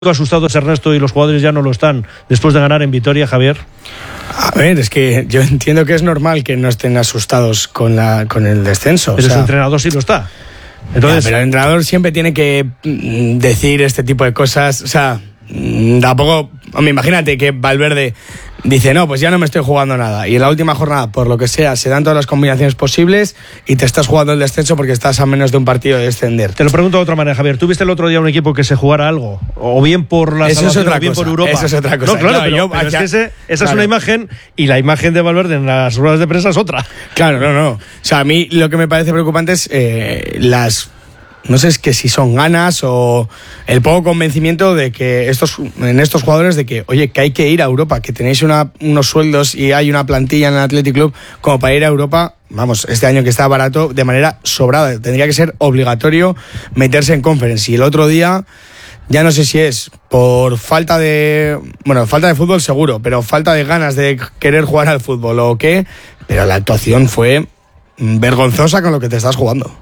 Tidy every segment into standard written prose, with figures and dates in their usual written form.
asustados Ernesto y los jugadores ya no lo están después de ganar en Vitoria, Javier? A ver, es que yo entiendo que es normal que no estén asustados con el descenso. Pero su entrenador sí lo está. Entonces, pero el entrenador siempre tiene que decir este tipo de cosas. O sea, tampoco. Imagínate que Valverde dice, no, pues ya no me estoy jugando nada. Y en la última jornada, por lo que sea, se dan todas las combinaciones posibles y te estás jugando el descenso porque estás a menos de un partido de descender. Te lo pregunto de otra manera, Javier. ¿Tú viste el otro día un equipo que se jugara algo? O bien por la salvación, o bien por Europa. Eso es otra cosa. No, claro, pero es que esa es una imagen y la imagen de Valverde en las ruedas de prensa es otra. Claro, no. O sea, a mí lo que me parece preocupante es no sé, es que si son ganas o el poco convencimiento de que en estos jugadores de que, oye, que hay que ir a Europa, que tenéis unos sueldos y hay una plantilla en el Athletic Club como para ir a Europa. Vamos, este año que está barato, de manera sobrada. Tendría que ser obligatorio meterse en Conference. Y el otro día, ya no sé si es por falta de fútbol seguro, pero falta de ganas de querer jugar al fútbol o qué, pero la actuación fue vergonzosa con lo que te estás jugando.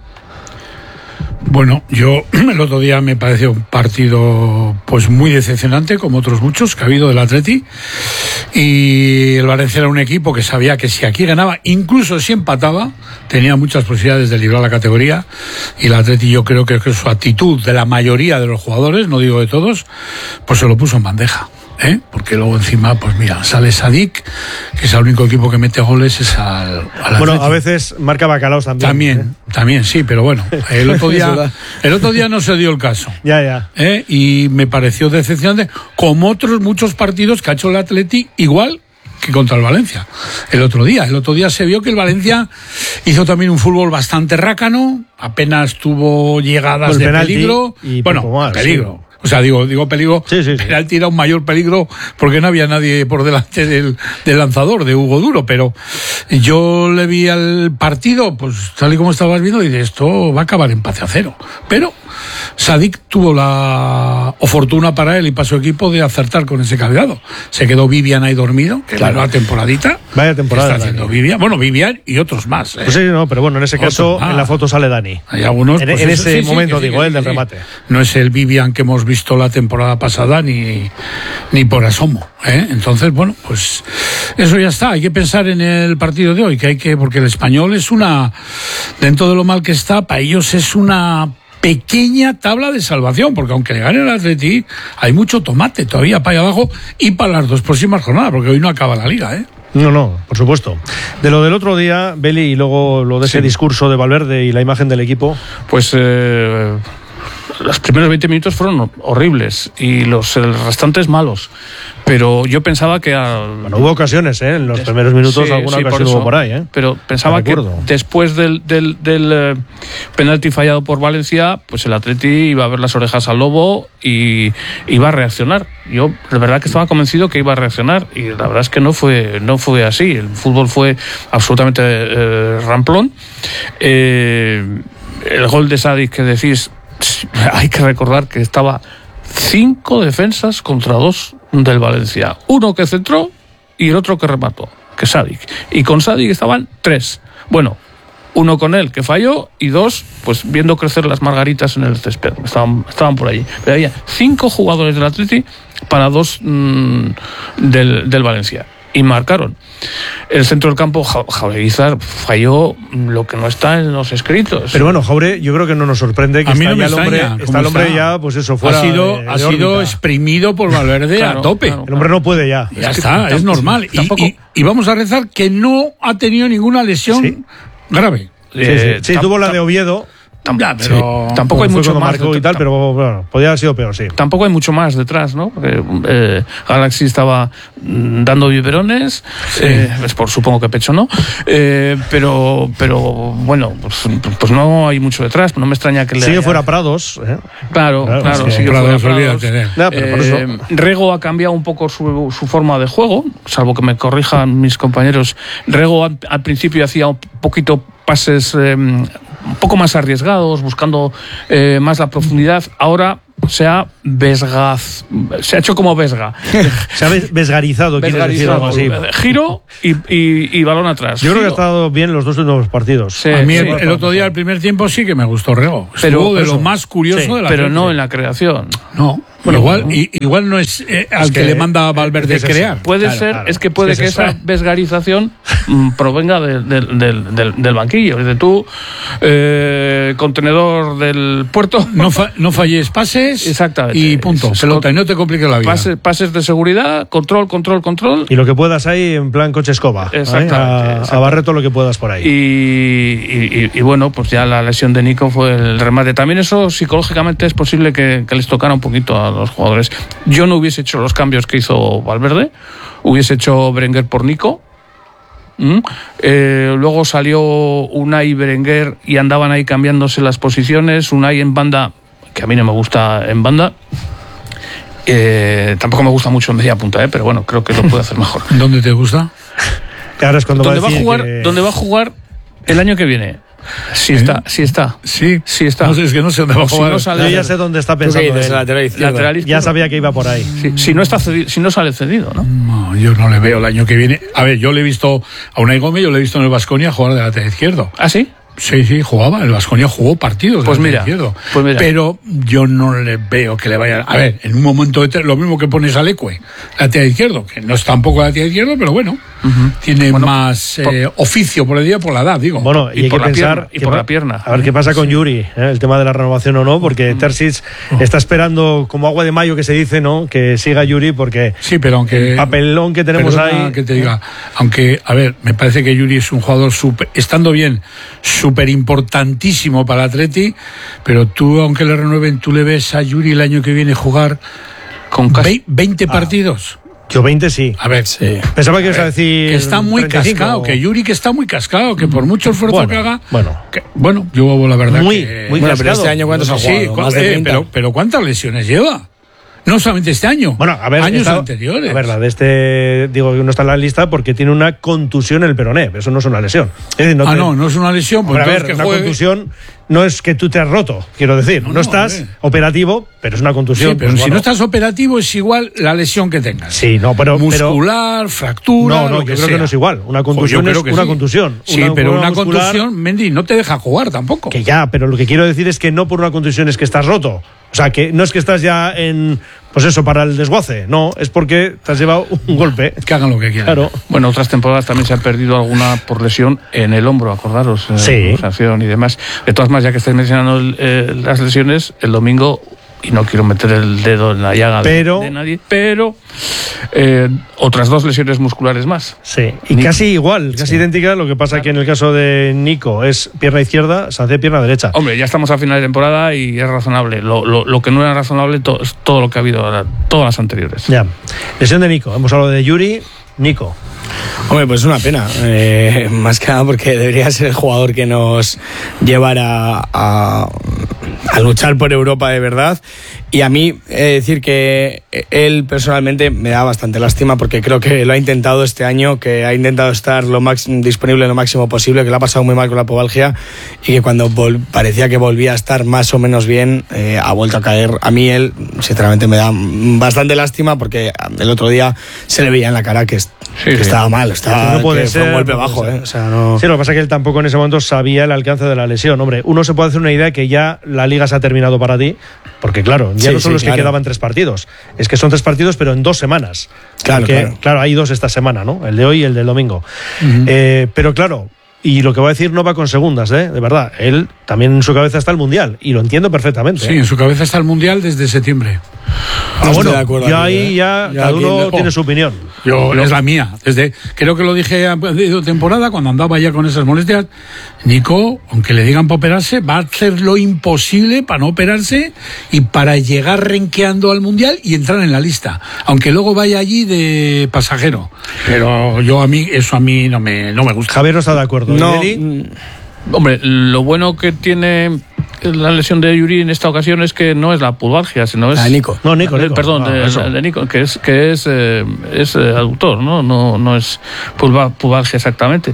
Bueno, yo el otro día me pareció un partido pues muy decepcionante, como otros muchos que ha habido del Atleti, y el Valencia era un equipo que sabía que si aquí ganaba, incluso si empataba, tenía muchas posibilidades de librar la categoría, y el Atleti, yo creo que su actitud de la mayoría de los jugadores, no digo de todos, pues se lo puso en bandeja. Porque luego encima, pues mira, sale Sadik, que es el único equipo que mete goles es al bueno, Atleti. A veces marca bacalaos también. También, sí, pero bueno, el otro día no se dio el caso. Ya. Y me pareció decepcionante, como otros muchos partidos que ha hecho el Atleti, igual que contra el Valencia. El otro día se vio que el Valencia hizo también un fútbol bastante rácano, apenas tuvo llegadas de peligro. Peligro. Sí. O sea, digo peligro, sí. Penalti era un mayor peligro porque no había nadie por delante del lanzador, de Hugo Duro, pero yo le vi al partido, pues tal y como estabas viendo, y de esto va a acabar empate a 0. Pero Sadik tuvo la fortuna para él y para su equipo de acertar con ese cableado. Se quedó Vivian ahí dormido, que claro, la nueva temporadita. Vaya temporada. Está haciendo Vivian. Bueno, Vivian y otros más. Pues sí, no, pero bueno, en ese caso, en la foto sale Dani. Hay algunos. En ese momento, el del remate. No es el Vivian que hemos visto la temporada pasada ni por asomo. Entonces, bueno, pues eso ya está. Hay que pensar en el partido de hoy, porque el Español es dentro de lo mal que está, para ellos es una pequeña tabla de salvación, porque aunque le gane el Atleti, hay mucho tomate todavía para allá abajo y para las 2 próximas jornadas, porque hoy no acaba la liga, No, por supuesto. De lo del otro día, Beli, y luego lo de ese discurso de Valverde y la imagen del equipo. Pues los primeros 20 minutos fueron horribles y los restantes malos. Pero yo pensaba que... Bueno, hubo ocasiones, en los primeros minutos alguna ocasión hubo por ahí, Pero pensaba que después del penalti fallado por Valencia, pues el Atleti iba a ver las orejas al lobo y iba a reaccionar. Yo de verdad que estaba convencido que iba a reaccionar y la verdad es que no fue así. El fútbol fue absolutamente ramplón. El gol de Sadik que decís, hay que recordar que estaba 5 defensas contra 2 del Valencia. Uno que centró y el otro que remató, que Sadik. Y con Sadik estaban 3. Bueno, uno con él que falló y 2 pues viendo crecer las margaritas en el césped. Estaban por allí. Pero había 5 jugadores del Atleti para 2 del Valencia. Y marcaron. El centro del campo, Jauregui falló lo que no está en los escritos. Pero bueno, Jaure, yo creo que no nos sorprende que está el hombre ya, pues eso, fuera. Ha sido exprimido por Valverde a tope. Claro. El hombre no puede ya. Ya está, es normal. Y vamos a rezar que no ha tenido ninguna lesión grave. Sí, tuvo la de Oviedo. Pero tampoco hay mucho más y tal, pero bueno, podría haber sido peor, sí. Tampoco hay mucho más detrás, ¿no? Porque Galaxy estaba dando biberones, supongo que pecho no, pero bueno, pues no hay mucho detrás. No me extraña que sigue fuera Prados. Claro, sigue Prados, fuera Prados. Rego ha cambiado un poco su forma de juego, salvo que me corrijan mis compañeros. Rego al principio hacía un poquito pases un poco más arriesgados, buscando más la profundidad. Ahora se ha hecho como vesga. Se ha vesgarizado, quiere decir algo así. Giro y balón atrás. Yo creo que ha estado bien los 2 últimos partidos. Sí, a mí el otro día, el primer tiempo, sí que me gustó Rego. Estuvo de lo más curioso de la pero no en la creación. No. Bueno, igual no es al que le manda a Valverde crear. Puede ser, claro. Es que puede que esa vesgarización provenga del banquillo. Es de tú, contenedor del puerto. No falles pases. Exactamente. Y punto. Pelota, y no te compliques la vida. Pases de seguridad, control. Y lo que puedas ahí en plan coche escoba. Exactamente. A Barreto lo que puedas por ahí. Y bueno, pues ya la lesión de Nico fue el remate. También eso psicológicamente es posible que les tocara un poquito a los jugadores. Yo no hubiese hecho los cambios que hizo Valverde, hubiese hecho Berenguer por Nico. Luego salió Unai y Berenguer y andaban ahí cambiándose las posiciones. Unai en banda, que a mí no me gusta en banda. Tampoco me gusta mucho en media punta, pero bueno, creo que lo puede hacer mejor. ¿Dónde te gusta? Claro, es cuando ¿Dónde va a jugar el año que viene? Sí está. Sí está. No sé, es que no sé dónde va a jugar. Yo ya sé dónde está pensando. Lateral izquierdo. Ya sabía que iba por ahí. Si no sale cedido, ¿no? No, yo no le veo el año que viene. A ver, yo le he visto a Unai Gómez, yo le he visto en el Baskonia jugar de lateral izquierdo. ¿Ah, sí? Sí, jugaba. El Baskonia jugó partidos. Pues mira. Pero yo no le veo que le vaya. A ver, en un momento lo mismo que pones a Leque, lateral izquierdo, que no es tampoco lateral izquierdo, pero bueno, tiene más oficio por el día, por la edad, digo. Bueno, y hay que pensar por la pierna. A ver qué pasa con Yuri, el tema de la renovación o no, porque Terzic está esperando como agua de mayo que se dice, ¿no? Que siga Yuri, porque sí, pero aunque el papelón que tenemos ahí. Que te diga, aunque, a ver, me parece que Yuri es un jugador estando bien, súper importantísimo para el Atleti, pero tú, aunque le renueven, tú le ves a Yuri el año que viene jugar con 20 partidos. Yo 20 sí. A ver, sí. Pensaba que ibas a decir que está muy 35, cascado, que Yuri que está muy cascado, que por mucho esfuerzo que haga. Bueno, yo la verdad muy cascado. Pero este año ¿cuántos ha jugado? Sí, más de 30. pero ¿cuántas lesiones lleva? No solamente este año. Bueno, a ver, años anteriores. A ver, la de digo que no está en la lista porque tiene una contusión en el peroné. Eso no es una lesión. Es decir, no es una lesión. Pues a ver, una contusión no es que tú te has roto, quiero decir. No estás operativo, pero es una contusión. Sí, pero si no estás operativo es igual la lesión que tengas. Sí, no, pero muscular, fractura. No, yo creo que no es igual. Una contusión es una contusión. Sí, pero una contusión, Mendy, no te deja jugar tampoco. Que ya, pero lo que quiero decir es que no por una contusión es que estás roto. O sea, que no es que estás ya en, pues eso, para el desguace. No, es porque te has llevado un golpe. Que hagan lo que quieran. Claro. Bueno, otras temporadas también se ha perdido alguna por lesión en el hombro, acordaros. Sí. Sanción y demás. De todas maneras, ya que estáis mencionando las lesiones, el domingo, y no quiero meter el dedo en la llaga de nadie, pero otras 2 lesiones musculares más. Sí, y Nico. Casi igual, casi idéntica. Lo que pasa que en el caso de Nico es pierna izquierda, Sancé pierna derecha. Hombre, ya estamos a final de temporada y es razonable. Lo que no era razonable es todo lo que ha habido ahora, todas las anteriores. Ya. Lesión de Nico. Hemos hablado de Yuri, Nico. Hombre, pues es una pena, más que nada porque debería ser el jugador que nos llevara a luchar por Europa de verdad. Y a mí, decir que él personalmente me da bastante lástima porque creo que lo ha intentado este año, que ha intentado estar disponible lo máximo posible, que lo ha pasado muy mal con la pubalgia y que cuando parecía que volvía a estar más o menos bien, ha vuelto a caer. A mí él, sinceramente, me da bastante lástima porque el otro día se le veía en la cara que estaba mal, no puede ser, fue un golpe bajo. O sea, no... Sí, lo que pasa es que él tampoco en ese momento sabía el alcance de la lesión. Hombre, uno se puede hacer una idea que ya la liga se ha terminado para ti, porque claro, ya no son los que quedaban 3 partidos, es que son 3 partidos pero en 2 semanas. Claro, hay 2 esta semana, ¿no? El de hoy y el del domingo. Pero claro, y lo que voy a decir no va con segundas, de verdad. Él también en su cabeza está el Mundial y lo entiendo perfectamente. Sí, en su cabeza está el Mundial desde septiembre. Bueno, ya ahí cada uno tiene su opinión. Es la mía. Creo que lo dije a de temporada cuando andaba ya con esas molestias. Nico, aunque le digan para operarse, va a hacer lo imposible para no operarse y para llegar renqueando al Mundial y entrar en la lista. Aunque luego vaya allí de pasajero. Pero a mí no me gusta. Javier no está de acuerdo. No. Hombre, lo bueno que tiene la lesión de Yuri en esta ocasión es que no es la pubalgia, sino es Nico. No, Nico. Perdón, de Nico, que es aductor, no es pubalgia exactamente.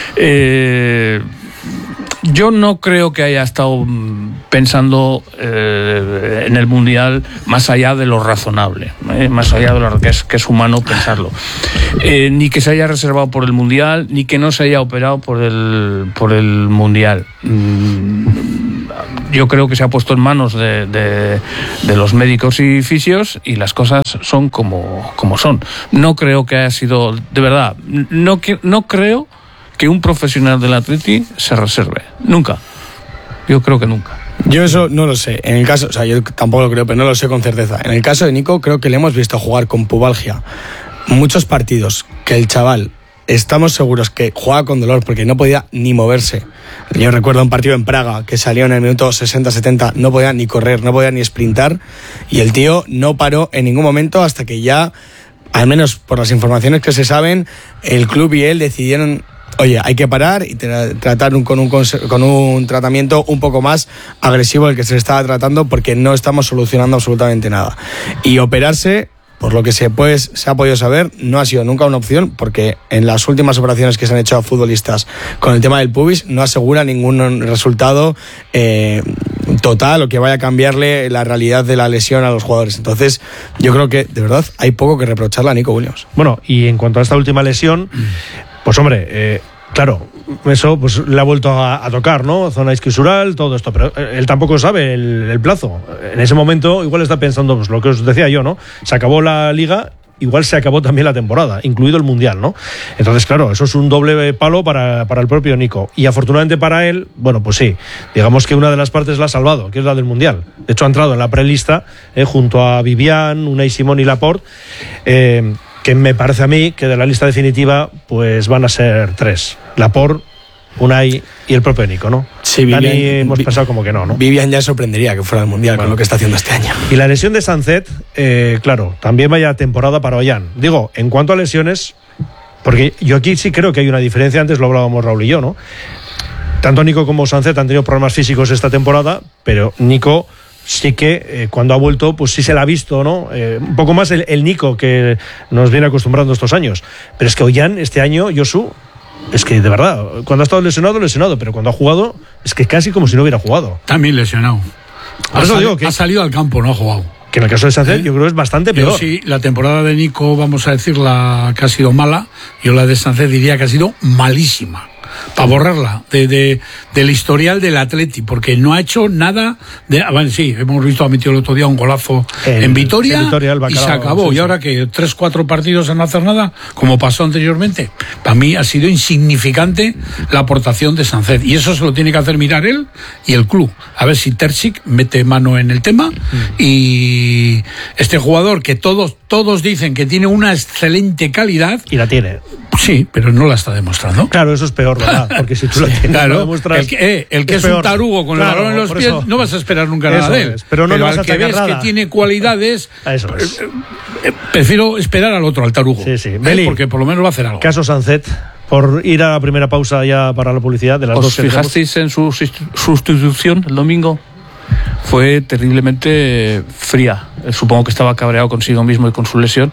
Yo no creo que haya estado pensando en el Mundial más allá de lo razonable, más allá de lo que es humano pensarlo. Ni que se haya reservado por el Mundial, ni que no se haya operado por el Mundial. yo creo que se ha puesto en manos de los médicos y fisios y las cosas son como son. No creo que haya sido, de verdad, no creo que un profesional del Atleti se reserve. Nunca. Yo creo que nunca. Yo eso no lo sé. En el caso, o sea, yo tampoco lo creo, pero no lo sé con certeza. En el caso de Nico, creo que le hemos visto jugar con pubalgia muchos partidos que el chaval, estamos seguros que jugaba con dolor porque no podía ni moverse. Yo recuerdo un partido en Praga que salió en el minuto 60-70, no podía ni correr, no podía ni sprintar, y el tío no paró en ningún momento hasta que ya, al menos por las informaciones que se saben, el club y él decidieron: oye, hay que parar y tratar con un tratamiento un poco más agresivo del que se le estaba tratando, porque no estamos solucionando absolutamente nada. Y operarse, por lo que se ha podido saber, no ha sido nunca una opción, porque en las últimas operaciones que se han hecho a futbolistas con el tema del pubis no asegura ningún resultado total o que vaya a cambiarle la realidad de la lesión a los jugadores. Entonces, yo creo que, de verdad, hay poco que reprocharle a Nico Williams. Bueno, y en cuanto a esta última lesión, pues hombre, claro, eso pues le ha vuelto a tocar, ¿no? Zona isquiosural, todo esto, pero él tampoco sabe el plazo. En ese momento igual está pensando, pues lo que os decía yo, ¿no? Se acabó la liga, igual se acabó también la temporada, incluido el Mundial, ¿no? Entonces, claro, eso es un doble palo para el propio Nico. Y afortunadamente para él, bueno, pues sí, digamos que una de las partes la ha salvado, que es la del Mundial. De hecho, ha entrado en la prelista junto a Vivian, Unai Simón y Laporte, que me parece a mí que de la lista definitiva pues van a ser 3: Laporte, Unai y el propio Nico, ¿no? Sí, Dani, hemos pensado como que no. Vivian ya sorprendería que fuera al Mundial, bueno, con lo que está haciendo este año. Y la lesión de Sancet, claro, también vaya temporada para Ollán. Digo, en cuanto a lesiones, porque yo aquí sí creo que hay una diferencia, antes lo hablábamos Raúl y yo, ¿no? Tanto Nico como Sancet han tenido problemas físicos esta temporada, pero Nico sí que cuando ha vuelto, pues sí se la ha visto, ¿no? Un poco más el Nico que nos viene acostumbrando estos años. Pero es que Ollán este año, Josu, es que de verdad, cuando ha estado lesionado, pero cuando ha jugado, es que casi como si no hubiera jugado. También lesionado. Ha salido al campo, no ha jugado. Que en el caso de Sancet yo creo que es bastante peor. Sí, la temporada de Nico, vamos a decir, la que ha sido mala, yo la de Sancet diría que ha sido malísima. Para borrarla del historial del Atleti, porque no ha hecho nada bueno, sí, hemos visto, ha metido el otro día un golazo en Vitoria y se acabó. Sí, y ahora que 3-4 partidos a no hacer nada, como pasó anteriormente. Para mí ha sido insignificante la aportación de Sancet, y eso se lo tiene que hacer mirar él y el club, a ver si Terzic mete mano en el tema. Y este jugador que todos dicen que tiene una excelente calidad, y la tiene. Sí, pero no la está demostrando. Claro, eso es peor, ¿verdad? Porque si tú la tienes, claro, la demuestras, el que es un tarugo con el balón en los pies, eso, no vas a esperar nunca nada de él. Pero no vas a que ves nada. Que tiene cualidades, eso es. Prefiero esperar al otro, al tarugo. Sí. Porque por lo menos va a hacer algo. Caso Sancet, por ir a la primera pausa ya para la publicidad de las dos. ¿Os fijasteis en su sustitución el domingo? Fue terriblemente fría. Supongo que estaba cabreado consigo mismo y con su lesión.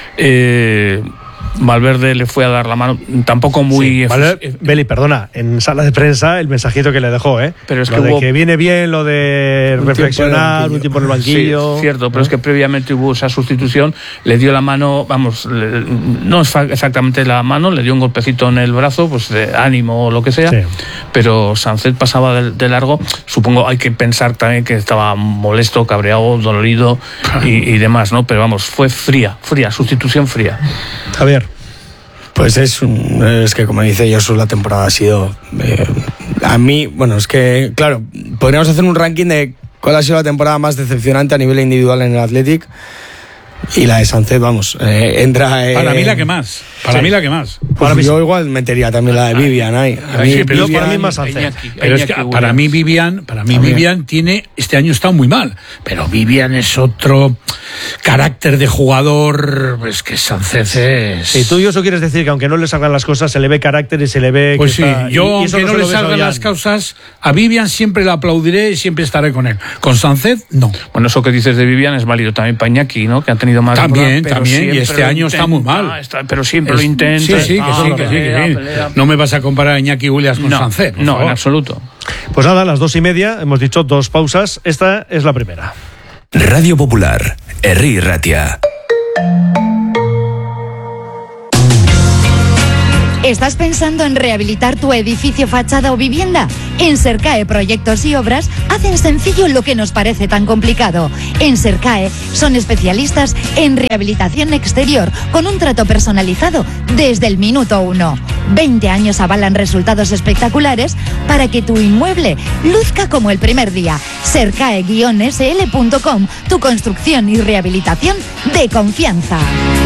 Valverde le fue a dar la mano, tampoco muy... Sí, Beli, perdona, en sala de prensa el mensajito que le dejó, pero es lo de que viene bien lo de reflexionar, un tiempo en el banquillo. Sí, cierto, pero es que previamente hubo esa sustitución, le dio la mano, no es exactamente la mano, le dio un golpecito en el brazo, pues de ánimo o lo que sea, pero Sancet pasaba de largo. Supongo hay que pensar también que estaba molesto, cabreado, dolorido y demás, ¿no? Pero vamos, fue fría, sustitución fría. Javier. Pues es que, como dice Josu, la temporada ha sido... a mí, bueno, es que, claro, podríamos hacer un ranking de cuál ha sido la temporada más decepcionante a nivel individual en el Athletic. Y la de Sancet, vamos, entra... Para mí la que más. Para mí la que más. Pues yo igual metería también la de Vivian ahí. Para mí más Sancet. Pero es que para mí Vivian tiene... Este año está muy mal. Pero Vivian es otro carácter de jugador. Pues que Sancet es... Sí, tú y eso quieres decir que aunque no le salgan las cosas, se le ve carácter y se le ve... Pues que sí, está, yo aunque no le salgan las cosas, a Vivian siempre le aplaudiré y siempre estaré con él. Con Sancet, no. Bueno, eso que dices de Vivian es válido también para Iñaki, ¿no? Que han tenido más... También, y este año está muy mal. Pero siempre lo intenta. Sí. No me vas a comparar a Iñaki Williams con Sancet. No, en absoluto. Pues nada, a las 2:30, hemos dicho 2 pausas. Esta es la primera. Radio Popular, Herri Ratia. ¿Estás pensando en rehabilitar tu edificio, fachada o vivienda? En Sercae Proyectos y Obras hacen sencillo lo que nos parece tan complicado. En Sercae son especialistas en rehabilitación exterior con un trato personalizado desde el minuto 1. 20 años avalan resultados espectaculares para que tu inmueble luzca como el primer día. Sercae-sl.com, tu construcción y rehabilitación de confianza.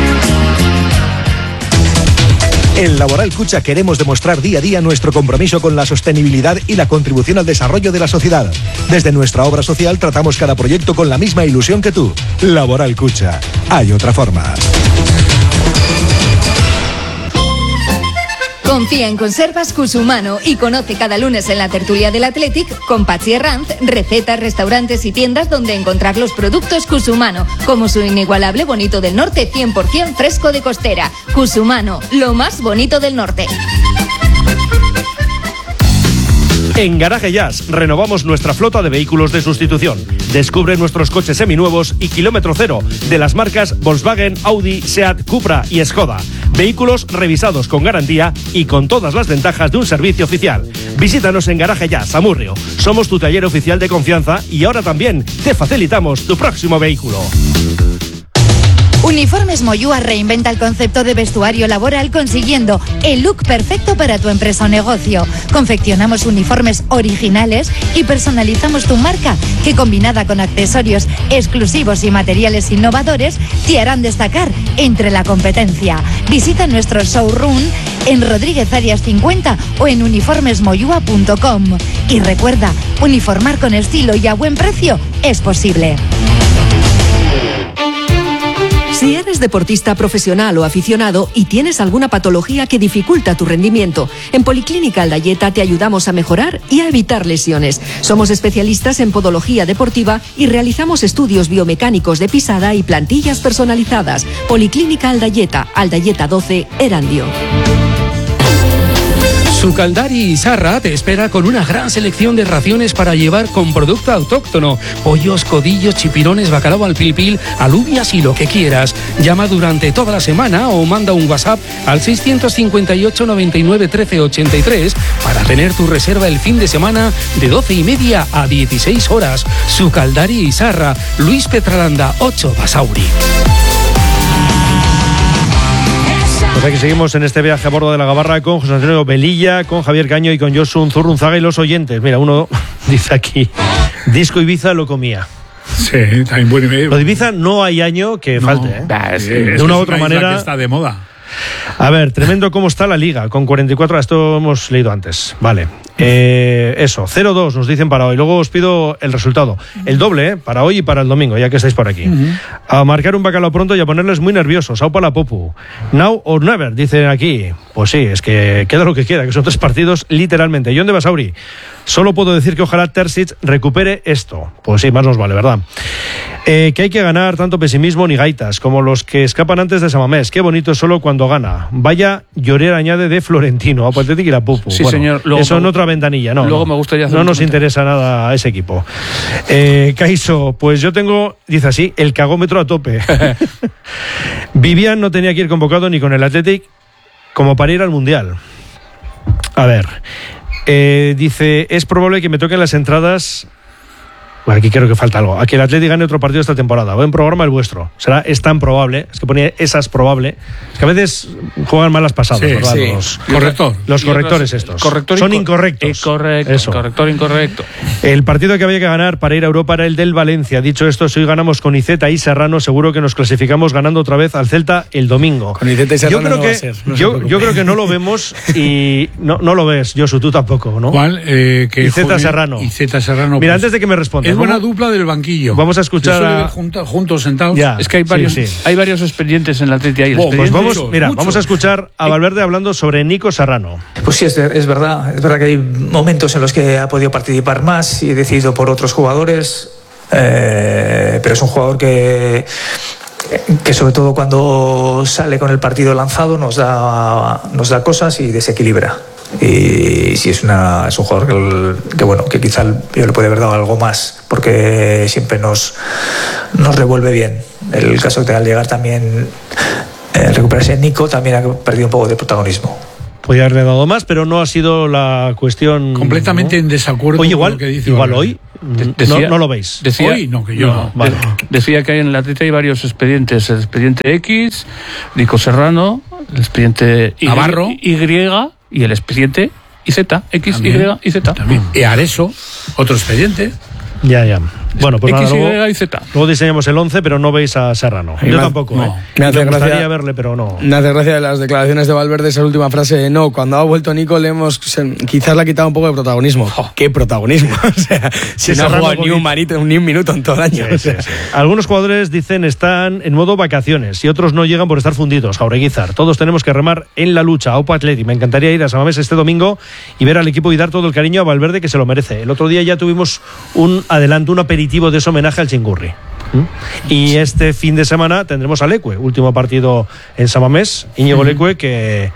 En Laboral Cucha queremos demostrar día a día nuestro compromiso con la sostenibilidad y la contribución al desarrollo de la sociedad. Desde nuestra obra social tratamos cada proyecto con la misma ilusión que tú. Laboral Cucha. Hay otra forma. Confía en Conservas Cusumano y conoce cada lunes en la tertulia del Athletic con Patxi Herranz recetas, restaurantes y tiendas donde encontrar los productos Cusumano, como su inigualable bonito del norte 100% fresco de costera. Cusumano, lo más bonito del norte. En Garaje Jazz renovamos nuestra flota de vehículos de sustitución. Descubre nuestros coches seminuevos y kilómetro cero de las marcas Volkswagen, Audi, Seat, Cupra y Skoda. Vehículos revisados con garantía y con todas las ventajas de un servicio oficial. Visítanos en Garaje Jazz, Amurrio. Somos tu taller oficial de confianza y ahora también te facilitamos tu próximo vehículo. Uniformes Moyúa reinventa el concepto de vestuario laboral consiguiendo el look perfecto para tu empresa o negocio. Confeccionamos uniformes originales y personalizamos tu marca, que combinada con accesorios exclusivos y materiales innovadores te harán destacar entre la competencia. Visita nuestro showroom en Rodríguez Arias 50 o en uniformesmoyua.com. Y recuerda, uniformar con estilo y a buen precio es posible. Si eres deportista profesional o aficionado y tienes alguna patología que dificulta tu rendimiento, en Policlínica Aldayeta te ayudamos a mejorar y a evitar lesiones. Somos especialistas en podología deportiva y realizamos estudios biomecánicos de pisada y plantillas personalizadas. Policlínica Aldayeta, Aldayeta 12, Erandio. Sucaldari Izarra te espera con una gran selección de raciones para llevar con producto autóctono. Pollos, codillos, chipirones, bacalao al pil, alubias y lo que quieras. Llama durante toda la semana o manda un WhatsApp al 658 99 13 83 para tener tu reserva el fin de semana de 12:30 a 16 horas. Sucaldari Izarra, Luis Petralanda 8, Basauri. Pues aquí seguimos en este viaje a bordo de la Gabarra con José Antonio Velilla, con Javier Caño y con Josu Zurrunzaga y los oyentes. Mira, uno dice aquí, disco Ibiza lo comía. Sí, también bueno. Lo de Ibiza no hay año que falte, ¿eh? De una u otra manera. Que está de moda. A ver, tremendo cómo está la Liga, con 44, esto hemos leído antes. Vale. Eso, 0-2 nos dicen para hoy. Luego os pido el resultado. El doble, para hoy y para el domingo, ya que estáis por aquí. A marcar un bacalao pronto y a ponerles muy nerviosos. Aupa la popu. Now or never, dicen aquí. Pues sí, es que queda lo que queda, que son 3 partidos literalmente. John de Basauri, solo puedo decir que ojalá Terzic recupere esto. Pues sí, más nos vale, ¿verdad? Que hay que ganar, tanto pesimismo ni gaitas, como los que escapan antes de Samamés. Qué bonito es solo cuando gana. Vaya llorera añade de Florentino, a Patetic y la Pupu. Sí, bueno, señor. Luego eso en otra ventanilla, no. Luego me gustaría hacer no nos interesa nada ese equipo. Caiso, pues yo tengo, dice así, el cagómetro a tope. Vivian no tenía que ir convocado ni con el Athletic como para ir al Mundial. A ver, dice, es probable que me toquen las entradas. Bueno, aquí creo que falta algo. A que el Athletic gane otro partido esta temporada. Buen programa el vuestro. Es tan probable. Es que ponía esas probable. Es que a veces juegan mal las pasadas, sí, ¿verdad? Sí. Los correctores estos. Son incorrectos. Correcto. Eso. Corrector incorrecto. El partido que había que ganar para ir a Europa era el del Valencia. Dicho esto, si hoy ganamos con Iceta y Serrano, seguro que nos clasificamos ganando otra vez al Celta el domingo. Con Iceta y Serrano no va a ser. Yo creo que no lo vemos y no lo ves, Josu, tú tampoco, ¿no? ¿Cuál? Iceta Serrano. Mira, antes de que me respondas. Es buena dupla del banquillo. Vamos a escuchar juntos sentados. Ya, es que hay varios expedientes en la Atleti ahí. Pues vamos a escuchar a Valverde hablando sobre Nico Serrano. Pues sí, es verdad que hay momentos en los que ha podido participar más y decidido por otros jugadores, pero es un jugador que sobre todo cuando sale con el partido lanzado nos da cosas y desequilibra. Y sí es un jugador que quizá yo le puede haber dado algo más, porque siempre nos revuelve bien. El caso de al llegar también recuperarse Nico también ha perdido un poco de protagonismo. Podría haberle dado más, pero no ha sido la cuestión. Completamente, ¿no?, en desacuerdo. Oye, igual, con lo que dice igual hoy. No lo veis. Decía, hoy no, que yo no. Vale. Decía que en el Atleti hay varios expedientes: el expediente X, Nico Serrano, el expediente Navarro, Y y el expediente IZ, X, también, Y y Z. También. Y Areso, otro expediente. Ya. Bueno, pues X, nada, Y y Z. luego diseñamos el 11, pero no veis a Serrano. Yo tampoco. No. Me hace Me gustaría gracia verle, pero no. Me hace gracia las declaraciones de Valverde, esa última frase de no, cuando ha vuelto Nico quizás le ha quitado un poco de protagonismo. ¿Qué protagonismo? O sea, si no ha jugado ni un minuto en todo el año. Sí. Algunos jugadores dicen están en modo vacaciones y otros no llegan por estar fundidos. Jaureguizar, todos tenemos que remar en la lucha. Aupa Atleti, me encantaría ir a San Mamés este domingo y ver al equipo y dar todo el cariño a Valverde, que se lo merece. El otro día ya tuvimos un adelanto, un aperitivo de ese homenaje al Chingurri. Y este fin de semana tendremos a Leque, último partido en San Mamés. Íñigo Leque, que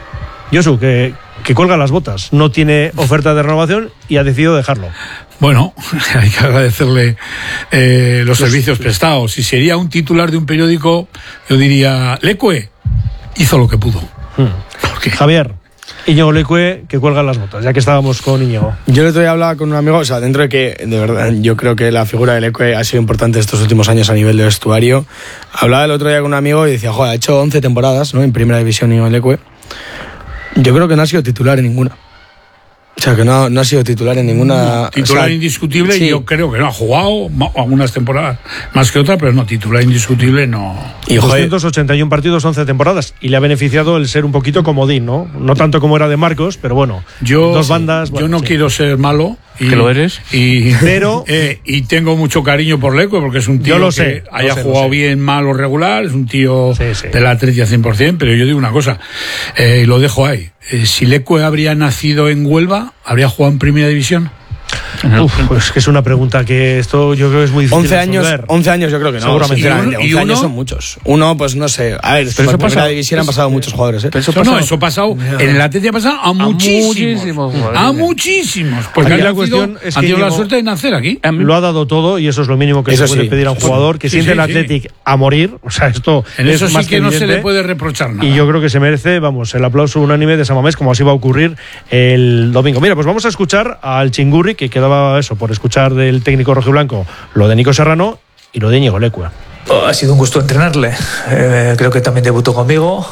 cuelga las botas, no tiene oferta de renovación y ha decidido dejarlo. Bueno, hay que agradecerle los servicios prestados. Si sería un titular de un periódico, yo diría, Leque hizo lo que pudo. Javier, Íñigo Leque, que cuelga las botas, ya que estábamos con Íñigo. Yo el otro día hablaba con un amigo, o sea, dentro de que, de verdad, yo creo que la figura de Leque ha sido importante estos últimos años a nivel de vestuario. Hablaba el otro día con un amigo y decía, joder, ha hecho 11 temporadas, ¿no?, en primera división Íñigo Leque. Yo creo que no ha sido titular en ninguna. O sea, que no ha sido titular en ninguna. Titular indiscutible, sí. Yo creo que no ha jugado algunas temporadas más que otras, pero no, titular indiscutible no. Y 281 partidos, 11 temporadas. Y le ha beneficiado el ser un poquito comodín, ¿no? No tanto como era de Marcos, pero bueno. Dos bandas. Yo no quiero ser malo. Que lo eres. Pero y tengo mucho cariño por Leque, porque es un tío que haya jugado bien, mal o regular. Es un tío del Atleti al 100%. Pero yo digo una cosa, y lo dejo ahí. Si Leque habría nacido en Huelva, ¿habría jugado en primera división? Pues que es una pregunta que esto yo creo que es muy difícil 11 años yo creo que no. Seguramente. ¿Y 11 años son muchos. Uno, pues no sé. A ver, pero en primera división han pasado muchos jugadores. Eso ha pasado. En el Atleti ha pasado a muchísimos. A muchísimos. Porque la cuestión es que han tenido la suerte de nacer aquí. Lo ha dado todo y eso es lo mínimo que se puede pedir a un jugador que siente el Athletic a morir. O sea, esto en es eso sí más que no se le puede reprochar nada. Y yo creo que se merece, el aplauso unánime de San Mamés, como así va a ocurrir el domingo. Mira, pues vamos a escuchar al Chingurri, que quedaba eso por escuchar del técnico rojiblanco, lo de Nico Serrano y lo de Íñigo Leque. Ha sido un gusto entrenarle. Creo que también debutó conmigo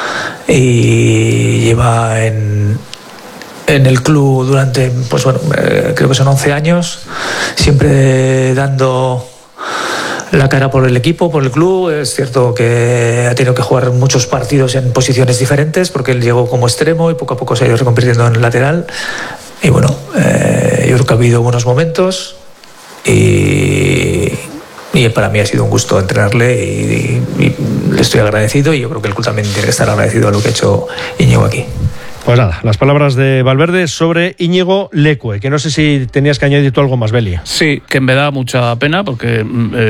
y lleva en el club durante, creo que son 11 años, siempre dando la cara por el equipo, por el club. Es cierto que ha tenido que jugar muchos partidos en posiciones diferentes porque él llegó como extremo y poco a poco se ha ido reconvirtiendo en lateral. Y bueno, yo creo que ha habido buenos momentos y para mí ha sido un gusto entrenarle y le estoy agradecido, y yo creo que el club también tiene que estar agradecido a lo que ha hecho Íñigo aquí. Pues nada, las palabras de Valverde sobre Íñigo Leque, que no sé si tenías que añadir tú algo más, Beli. Sí, que me da mucha pena porque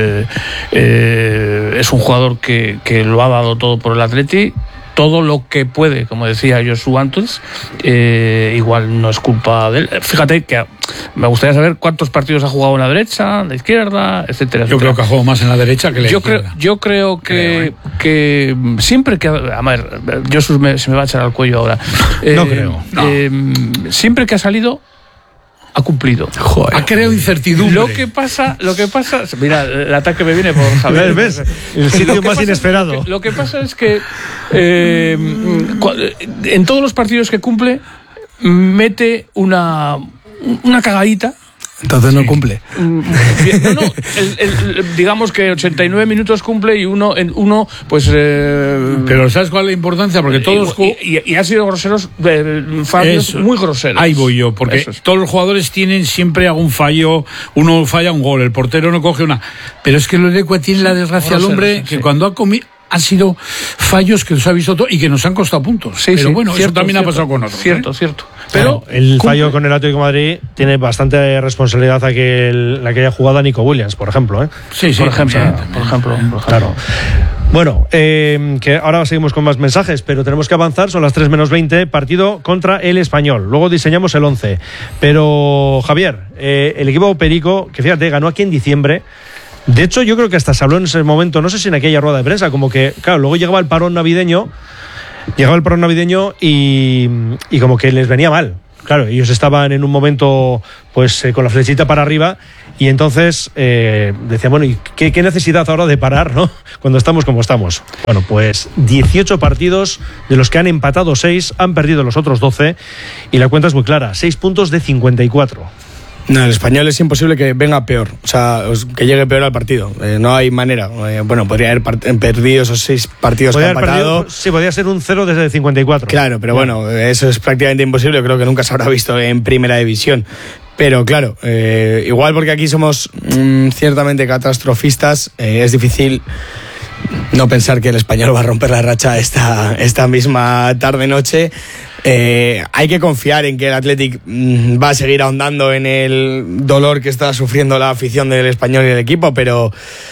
es un jugador que lo ha dado todo por el Atleti. Todo lo que puede, como decía Josu antes, igual no es culpa de él. Fíjate que me gustaría saber cuántos partidos ha jugado en la derecha, en la izquierda, etcétera. Yo creo que ha jugado más en la derecha que en la izquierda. Yo creo que siempre que... A ver, Josu se me va a echar al cuello ahora. No creo. Siempre que ha salido, ha cumplido. Joder, ha creado incertidumbre. Lo que pasa, mira, el ataque me viene por Javier. ¿Ves? El sitio más inesperado. Lo que pasa es que en todos los partidos que cumple mete una cagadita. Entonces no cumple. Digamos que 89 minutos cumple y uno pues... Pero ¿sabes cuál es la importancia? Porque todos... Y ha sido groseros, fallos muy groseros. Ahí voy yo, porque todos los jugadores tienen siempre algún fallo. Uno falla un gol, el portero no coge una... Pero es que el Leque tiene la desgracia al hombre que cuando ha comido... Han sido fallos que nos ha visto todo y que nos han costado puntos. Pero bueno, cierto, eso también ha pasado con otros. Cierto. Pero el fallo con el Atlético de Madrid tiene bastante responsabilidad la que haya jugado a Nico Williams, por ejemplo. Sí, por ejemplo. Claro. Bueno, que ahora seguimos con más mensajes, pero tenemos que avanzar. Son las 3 menos 20, partido contra el Español. Luego diseñamos el 11. Pero, Javier, el equipo Perico, que fíjate, ganó aquí en diciembre. De hecho, yo creo que hasta se habló en ese momento, no sé si en aquella rueda de prensa, como que, claro, luego llegaba el parón navideño, Llegaba el parón navideño y como que les venía mal. Claro, ellos estaban en un momento pues con la flechita para arriba y entonces decían, bueno, ¿y qué necesidad ahora de parar, no? Cuando estamos como estamos. Bueno, pues 18 partidos, de los que han empatado 6, han perdido los otros 12 y la cuenta es muy clara, 6 puntos de 54. No, el Español es imposible que venga peor, o sea, que llegue peor al partido. No hay manera. Bueno, podría haber perdido esos 6 partidos que han empatado. Sí, podría ser un 0 desde 54. Claro, pero bueno, eso es prácticamente imposible. Creo que nunca se habrá visto en primera división. Pero claro, igual porque aquí somos ciertamente catastrofistas, es difícil no pensar que el Español va a romper la racha esta misma tarde-noche. Hay que confiar en que el Athletic va a seguir ahondando en el dolor que está sufriendo la afición del Español y el equipo, pero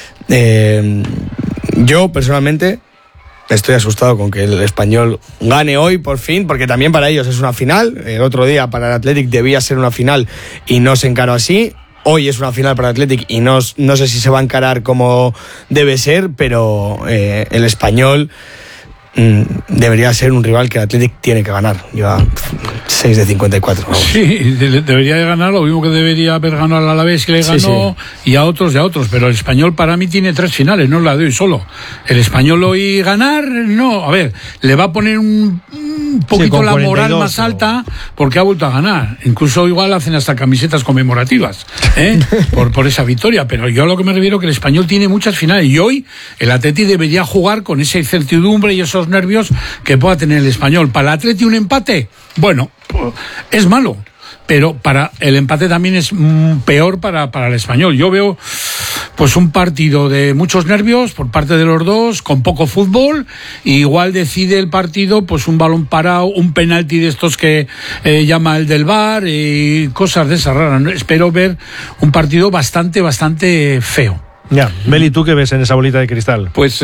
yo personalmente estoy asustado con que el Español gane hoy por fin, porque también para ellos es una final. El otro día para el Athletic debía ser una final y no se encaró así. Hoy es una final para el Athletic y no sé si se va a encarar como debe ser, pero el Español debería ser un rival que el Athletic tiene que ganar. Lleva 6 de 54. Vamos. Sí, debería de ganar lo mismo que debería haber ganado al Alavés, que le ganó, sí. Y a otros, pero el Español para mí tiene 3 finales, no la doy solo. El Español hoy ganar, no, a ver, le va a poner un poquito la moral más alta porque ha vuelto a ganar. Incluso igual hacen hasta camisetas conmemorativas por esa victoria, pero yo a lo que me refiero que el Español tiene muchas finales y hoy el Atleti debería jugar con esa incertidumbre y esos nervios que pueda tener el Español. Para el Atleti un empate, bueno, es malo, pero para el empate también es peor para el Español. Yo veo pues un partido de muchos nervios por parte de los dos, con poco fútbol, y igual decide el partido pues un balón parado, un penalti de estos que llama el del VAR y cosas de esas raras. Espero ver un partido bastante feo. Ya, Beli, ¿tú qué ves en esa bolita de cristal? Pues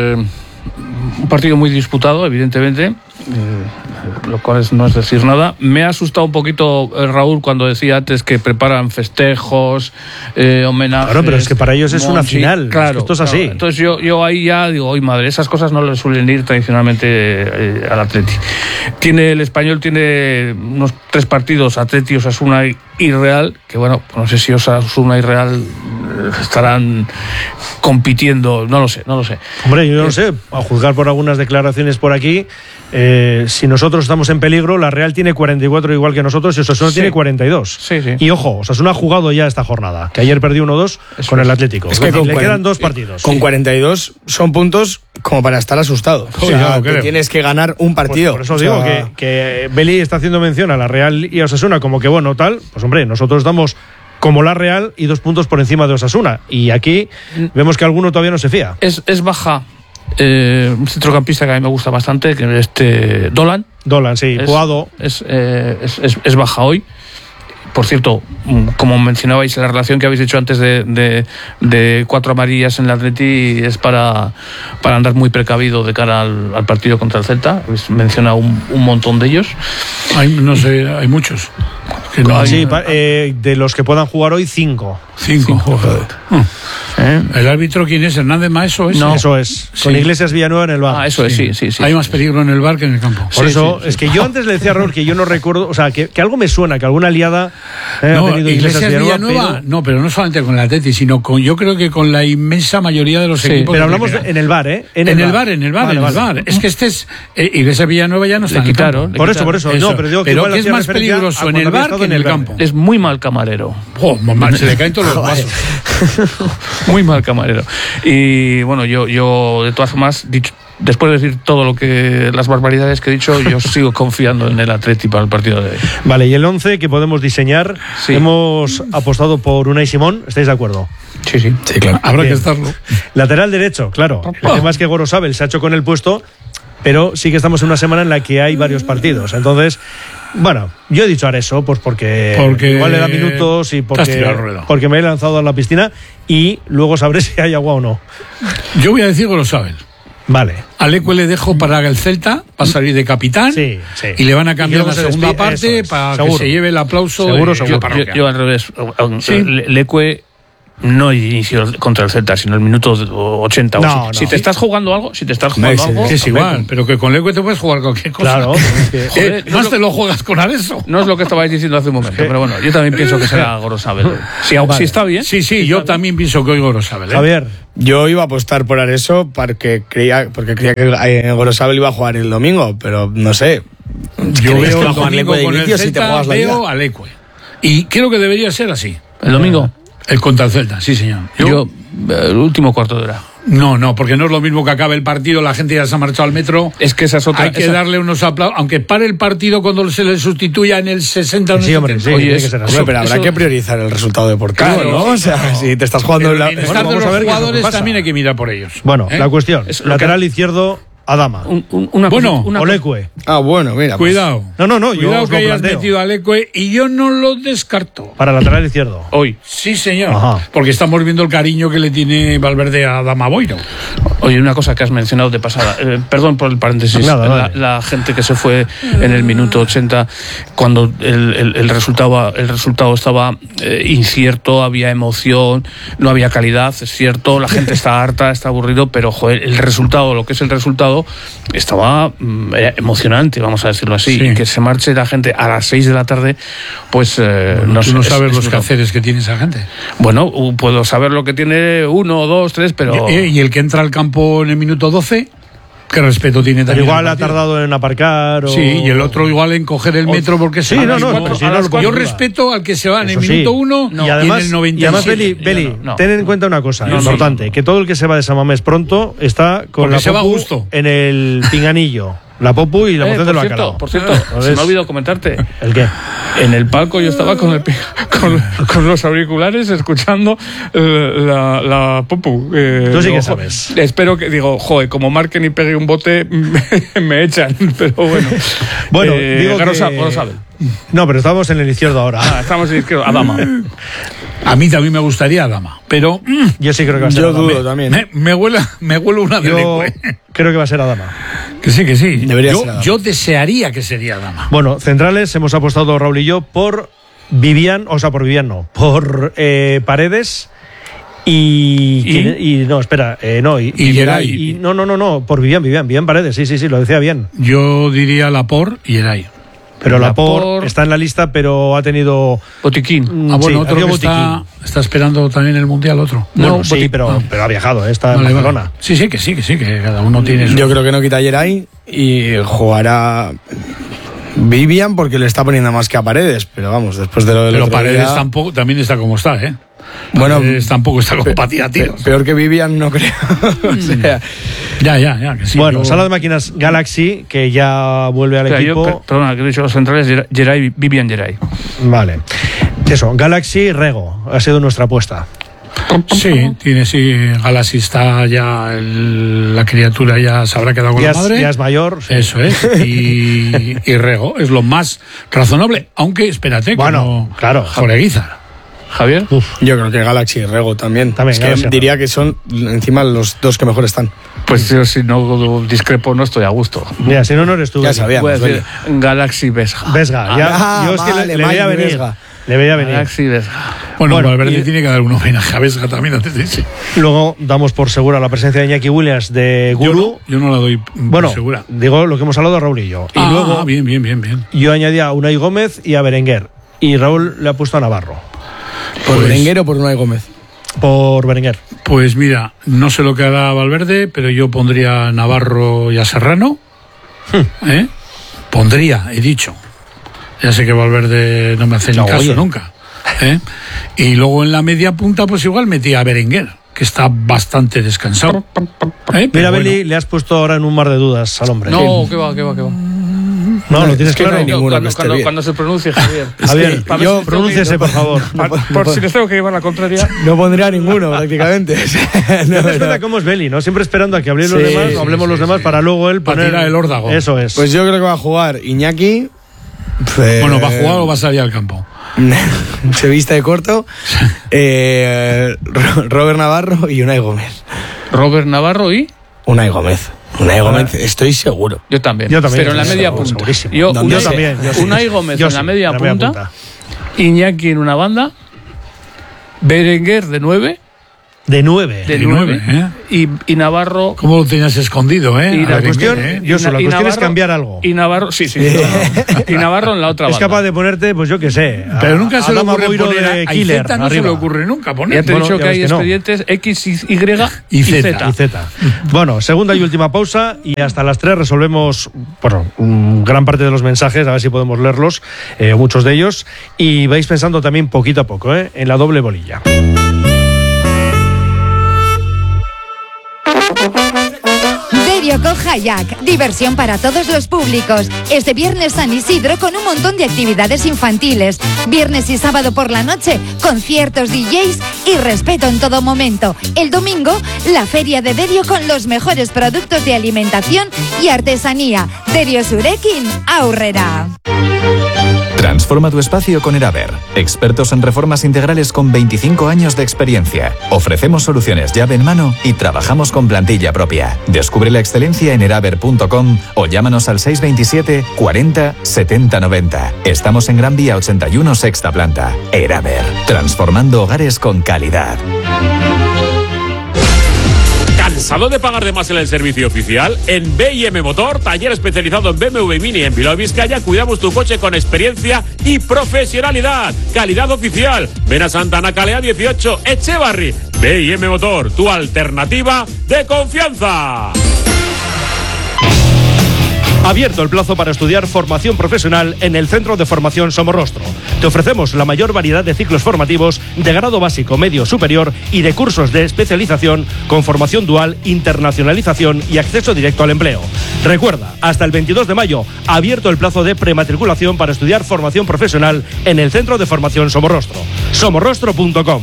un partido muy disputado, evidentemente, lo cual no es decir nada. Me ha asustado un poquito Raúl cuando decía antes que preparan festejos, homenajes. Claro, pero es que para ellos es una final. Claro, esto es así. Entonces yo ahí ya digo, oye madre, esas cosas no le suelen ir tradicionalmente al Atleti. El Español tiene unos 3 partidos, Atleti, Osasuna y Real, que bueno, no sé si Osasuna y Real estarán compitiendo, no lo sé. Hombre, yo no sé, a juzgar por algunas declaraciones por aquí, si nosotros estamos en peligro, la Real tiene 44 igual que nosotros y Osasuna tiene 42. Sí. Y ojo, Osasuna ha jugado ya esta jornada, que ayer perdió 1-2 con el Atlético. Es que le quedan 2 partidos. Con 42 son puntos como para estar asustado. O sea, que tienes que ganar un partido. Pues por eso digo que Beli está haciendo mención a la Real y a Osasuna como que bueno, tal, pues hombre, nosotros estamos como la Real y 2 puntos por encima de Osasuna. Y aquí vemos que alguno todavía no se fía. Es baja un centrocampista que a mí me gusta bastante, que es Dolan. Dolan, sí, jugado. Es baja hoy. Por cierto, como mencionabais, la relación que habéis hecho antes de 4 amarillas en el Atleti es para andar muy precavido de cara al partido contra el Celta. Habéis mencionado un montón de ellos. Hay muchos. Sí, de los que puedan jugar hoy, 5. 5. ¿El árbitro quién es? ¿Hernández Maeso? No, eso es. Con Iglesias Villanueva en el bar. Eso es, sí. Hay más peligro en el bar que en el campo. Por eso, es que yo antes le decía a Raúl que yo no recuerdo, o sea, que algo me suena, que alguna aliada ha tenido Iglesias Villanueva. No, pero no solamente con el Atleti, sino yo creo que con la inmensa mayoría de los equipos. Pero hablamos en el bar, En el bar. Es que Iglesias Villanueva ya no está. Le quitaron. Por eso. No, pero digo que ¿qué es más peligroso en el bar que en el campo? Es muy mal camarero. Se le caen todos los vasos. Muy mal camarero. Y bueno, yo de todas formas, después de decir todo las barbaridades que he dicho, yo sigo confiando en el Atleti para el partido de hoy. Vale, y el 11 que podemos diseñar, hemos apostado por Unai Simón, ¿estáis de acuerdo? Sí, claro. Habrá que estarlo. Lateral derecho, claro. El tema es que Gorosabel se ha hecho con el puesto, pero sí que estamos en una semana en la que hay varios partidos. Entonces, bueno, yo he dicho ahora eso, pues porque igual le da minutos y porque me he lanzado a la piscina y luego sabré si hay agua o no. Yo voy a decir Gorosabel. Vale. A Leque le dejo para el Celta, para salir de capitán. Sí. Y le van a cambiar la segunda parte para que se lleve el aplauso. Seguro. Yo al revés. Leque no el inicio contra el Celta, sino el minuto 80. Si te estás jugando algo, es igual, pero que con Leque te puedes jugar cualquier cosa. Claro. Joder, más te lo juegas con Areso. No es lo que estabais diciendo hace un momento, pero bueno, yo también pienso que será Gorosabel. Si está bien. Sí, yo también pienso que hoy Gorosabel. Javier. Yo iba a apostar por Areso porque creía que Gorosabel iba a jugar el domingo, pero no sé. Yo veo el domingo con el Celta, veo a Leque. Y creo que debería ser así. ¿El domingo? El contra el Celta, sí, señor. Yo el último cuarto de hora. No, porque no es lo mismo que acabe el partido, la gente ya se ha marchado al metro. Es que esa es otra. Hay que darle unos aplausos, aunque pare el partido cuando se le sustituya en el 60 o sí, hombre, sí, Oye, tiene que ser así. Pero habrá que priorizar el resultado deportivo, claro, ¿no? O sea, si te estás jugando el bienestar de los jugadores también hay que mirar por ellos. Bueno, la cuestión, lateral izquierdo, Adama. Una Leque. Bueno, mira. Cuidado. Pues. No, Cuidado que hayas metido a Leque y yo no lo descarto. Para lateral izquierdo. Hoy. Sí, señor. Ajá. Porque estamos viendo el cariño que le tiene Valverde a Adama Boiro. Oye, una cosa que has mencionado de pasada. Perdón por el paréntesis. Nada. La gente que se fue en el minuto 80, cuando el resultado estaba incierto, había emoción, no había calidad, es cierto, la gente está harta, está aburrido, pero joder, el resultado, lo que es el resultado, estaba emocionante, vamos a decirlo así. Sí. Y que se marche la gente a las 6 de la tarde, pues no sabes los quehaceres que tiene esa gente. Bueno, puedo saber lo que tiene 1, 2, 3, pero... Y el que entra al campo en el minuto 12... ¿Qué respeto tiene también? Pero igual ha tardado en aparcar. Sí, y el otro igual en coger el metro porque sí, yo respeto al que se va en el minuto 1 y además, en el 97. Y además, Beli, ten en cuenta una cosa importante, que todo el que se va de San Mamés pronto está con porque la Popu en el pinganillo. La Popu y la moción del bacalao. Por cierto, se me ha olvidado comentarte. ¿El qué? En el palco yo estaba con los auriculares escuchando la Popu. Tú sí que sabes. Espero que, como marquen y pegue un bote, me echan, pero bueno. Bueno, digo que... Gorosabel. No, pero estamos en el izquierdo ahora. Estamos en el izquierdo. Adama. A mí también me gustaría Adama, pero... Yo sí creo que va a ser Adama. Yo dudo también. Me huele una de Leque. Creo que va a ser Adama. Que sí. Debería ser Adama. Yo desearía que sería Adama. Bueno, centrales, hemos apostado Raúl y yo por por Paredes y no, espera, y Geray. No, por Vivian Paredes, sí, lo decía bien. Yo diría Laporte y Geray. Pero Laporte está en la lista, pero ha tenido botiquín. Otro que está esperando también el Mundial, otro. Bueno, sí, pero ha viajado, está en Barcelona. Vale. Sí, que cada uno tiene eso. Yo creo que no quita a Geray y jugará Vivian porque le está poniendo más que a Paredes, pero vamos, después de lo del Pero otro Paredes día... tampoco, también está como está, ¿eh? Bueno, tampoco está como patía, tío. Peor que Vivian no creo. O sea, ya, que sí. Bueno, sala de máquinas Galaxy, que ya vuelve al equipo. Perdona, que he dicho los centrales, Vivian Geray. Vale. Eso, Galaxy, Rego, ha sido nuestra apuesta. Sí, Galaxy está ya, la criatura ya se habrá quedado con la madre. Ya es mayor. Sí. Eso es. Y Rego es lo más razonable, aunque espérate, claro. Joreguizar. Javier. Yo creo que Galaxy y Rego también. Es que diría que son encima los dos que mejor están. Pues yo, si no discrepo, no estoy a gusto. Mira, si no eres tú. Ya sabíamos. Voy a decir Galaxy Vesga. Yo es que le veía venir. Vesga. Le veía venir. Galaxy Vesga. Bueno, Valverde tiene que dar un homenaje a Vesga también antes de irse. Luego damos por segura la presencia de Iñaki Williams de Guru. Yo no la doy por segura. Digo lo que hemos hablado de Raúl y yo. Y luego, bien. Yo añadía a Unai Gómez y a Berenguer. Y Raúl le ha puesto a Navarro. ¿Por Berenguer o por Unai Gómez? Por Berenguer. Pues mira, no sé lo que hará Valverde, pero yo pondría a Navarro y a Serrano. Pondría, he dicho. Ya sé que Valverde no me hace ni caso nunca. Y luego en la media punta, pues igual metía a Berenguer, que está bastante descansado. Mira, Beli, le has puesto ahora en un mar de dudas al hombre. No, ¿qué va? No, lo tienes claro. Cuando se pronuncie, Javier. Javier, pronúnciese, por favor. Por si les tengo que llevar la contraria. No pondría ninguno, prácticamente. No es verdad cómo es Beli, ¿no? Siempre esperando a que hablemos los demás para luego él poner el órdago. Eso es. Pues yo creo que va a jugar Iñaki. Bueno, ¿va a jugar o va a salir al campo? Se viste de corto. Robert Navarro y Unai Gómez. Robert Navarro y Unai Gómez. Estoy seguro. Yo también. Pero en la media punta. Yo también. Unai Gómez en la media punta. Iñaki en una banda. Berenguer de 9. De 9. De 9. Y Navarro. ¿Cómo lo tenías escondido, Y la cuestión, la cuestión es cambiar algo. Y Navarro, sí. Y Navarro en la otra banda. Es capaz de ponerte, pues yo qué sé. Pero nunca se le ocurre poner de Killer. No se le ocurre nunca poner. Ya te he dicho que hay expedientes X, Y y Z. Bueno, segunda y última pausa y hasta las 3 resolvemos, gran parte de los mensajes, a ver si podemos leerlos, muchos de ellos, y vais pensando también poquito a poco, en la doble bolilla. Derio con Hayak, diversión para todos los públicos. Este viernes San Isidro con un montón de actividades infantiles. Viernes y sábado por la noche, conciertos, DJs y respeto en todo momento. El domingo, la feria de Derio con los mejores productos de alimentación y artesanía. Derio Zurekin, Aurrera. Transforma tu espacio con Eraber. Expertos en reformas integrales con 25 años de experiencia. Ofrecemos soluciones llave en mano y trabajamos con plantilla propia. Descubre la excelencia en eraber.com o llámanos al 627 40 70 90. Estamos en Gran Vía 81, sexta planta. Eraber. Transformando hogares con calidad. ¿Cansado de pagar de más en el servicio oficial? En B&M Motor, taller especializado en BMW Mini en Bilbao, Vizcaya, cuidamos tu coche con experiencia y profesionalidad. Calidad oficial. Ven a Santa Ana Calea 18, Echevarri. B&M Motor, tu alternativa de confianza. Abierto el plazo para estudiar formación profesional en el Centro de Formación Somorrostro. Te ofrecemos la mayor variedad de ciclos formativos de grado básico, medio, superior y de cursos de especialización con formación dual, internacionalización y acceso directo al empleo. Recuerda, hasta el 22 de mayo, abierto el plazo de prematriculación para estudiar formación profesional en el Centro de Formación Somorrostro. Somorrostro.com.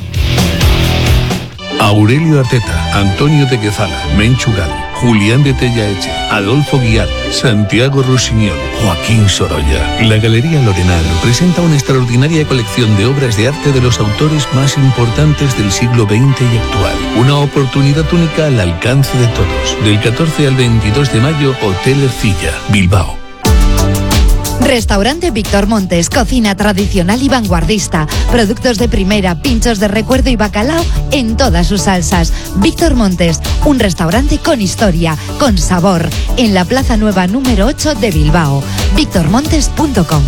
Aurelio Arteta, Antonio de Quezala, Menchu Gal, Julián de Tellaeche, Adolfo Guiar, Santiago Rusiñol, Joaquín Sorolla. La Galería Lorenal presenta una extraordinaria colección de obras de arte de los autores más importantes del siglo XX y actual. Una oportunidad única al alcance de todos. Del 14 al 22 de mayo, Hotel Ercilla, Bilbao. Restaurante Víctor Montes, cocina tradicional y vanguardista, productos de primera, pinchos de recuerdo y bacalao en todas sus salsas. Víctor Montes, un restaurante con historia, con sabor, en la Plaza Nueva número 8 de Bilbao. victormontes.com.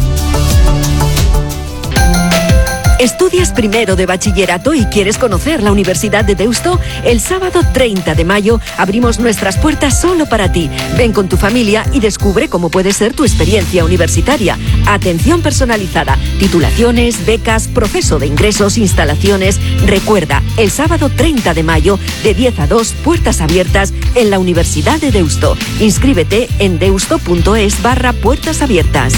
¿Estudias primero de bachillerato y quieres conocer la Universidad de Deusto? El sábado 30 de mayo abrimos nuestras puertas solo para ti. Ven con tu familia y descubre cómo puede ser tu experiencia universitaria. Atención personalizada, titulaciones, becas, proceso de ingresos, instalaciones. Recuerda, el sábado 30 de mayo, de 10 a 2, puertas abiertas en la Universidad de Deusto. Inscríbete en deusto.es/puertas abiertas.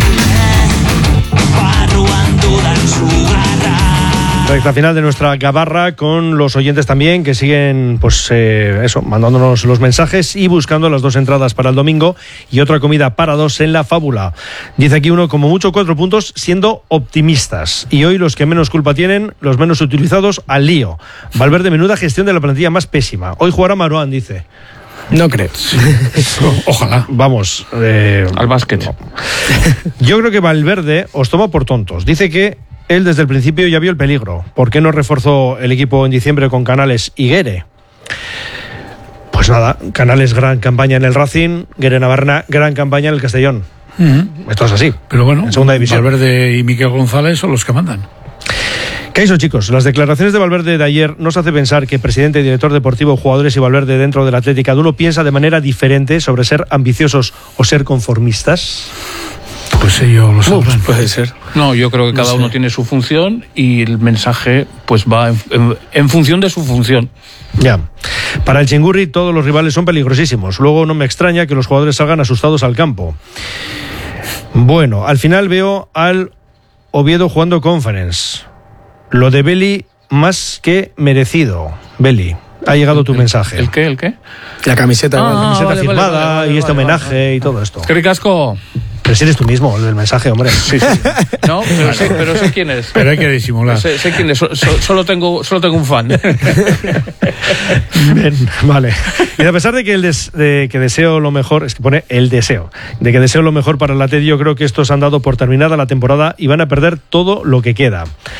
Recta final de nuestra gabarra con los oyentes también que siguen mandándonos los mensajes y buscando las 2 entradas para el domingo y otra comida para 2 en la Fábula. Dice aquí uno, como mucho 4 puntos siendo optimistas, y hoy los que menos culpa tienen, los menos utilizados, al lío. Valverde, menuda gestión de la plantilla más pésima. Hoy jugará Marouane, dice. No creo. Ojalá. Vamos. Al básquet. No. Yo creo que Valverde os toma por tontos. Dice que él desde el principio ya vio el peligro. ¿Por qué no reforzó el equipo en diciembre con Canales y Guere? Pues nada, Canales gran campaña en el Racing, Guere Navarra gran campaña en el Castellón. Esto es así. Pero bueno, en segunda división. Valverde y Miquel González son los que mandan. ¿Qué hizo, chicos? Las declaraciones de Valverde de ayer nos hace pensar que presidente, director deportivo, jugadores y Valverde dentro del Atlético, cada uno piensa de manera diferente sobre ser ambiciosos o ser conformistas. Pues ellos lo sabrán. Puede ser. No, yo creo que cada uno tiene su función y el mensaje pues va en función de su función. Ya. Para el Chingurri todos los rivales son peligrosísimos. Luego no me extraña que los jugadores salgan asustados al campo. Bueno, al final veo al Oviedo jugando Conference. Lo de Beli más que merecido. Beli, ha llegado tu mensaje. ¿El qué? La camiseta. La camiseta firmada y este homenaje y todo esto. ¡Qué ricasco! Pero si eres tú mismo, el del mensaje, hombre. Sí. No, pero sé quién es. Pero hay que disimular. Sé quién es. Solo tengo un fan. Bien, vale. Y a pesar de que deseo lo mejor, es que pone el deseo, de que deseo lo mejor para el Atleti, yo creo que estos han dado por terminada la temporada y van a perder todo lo que queda.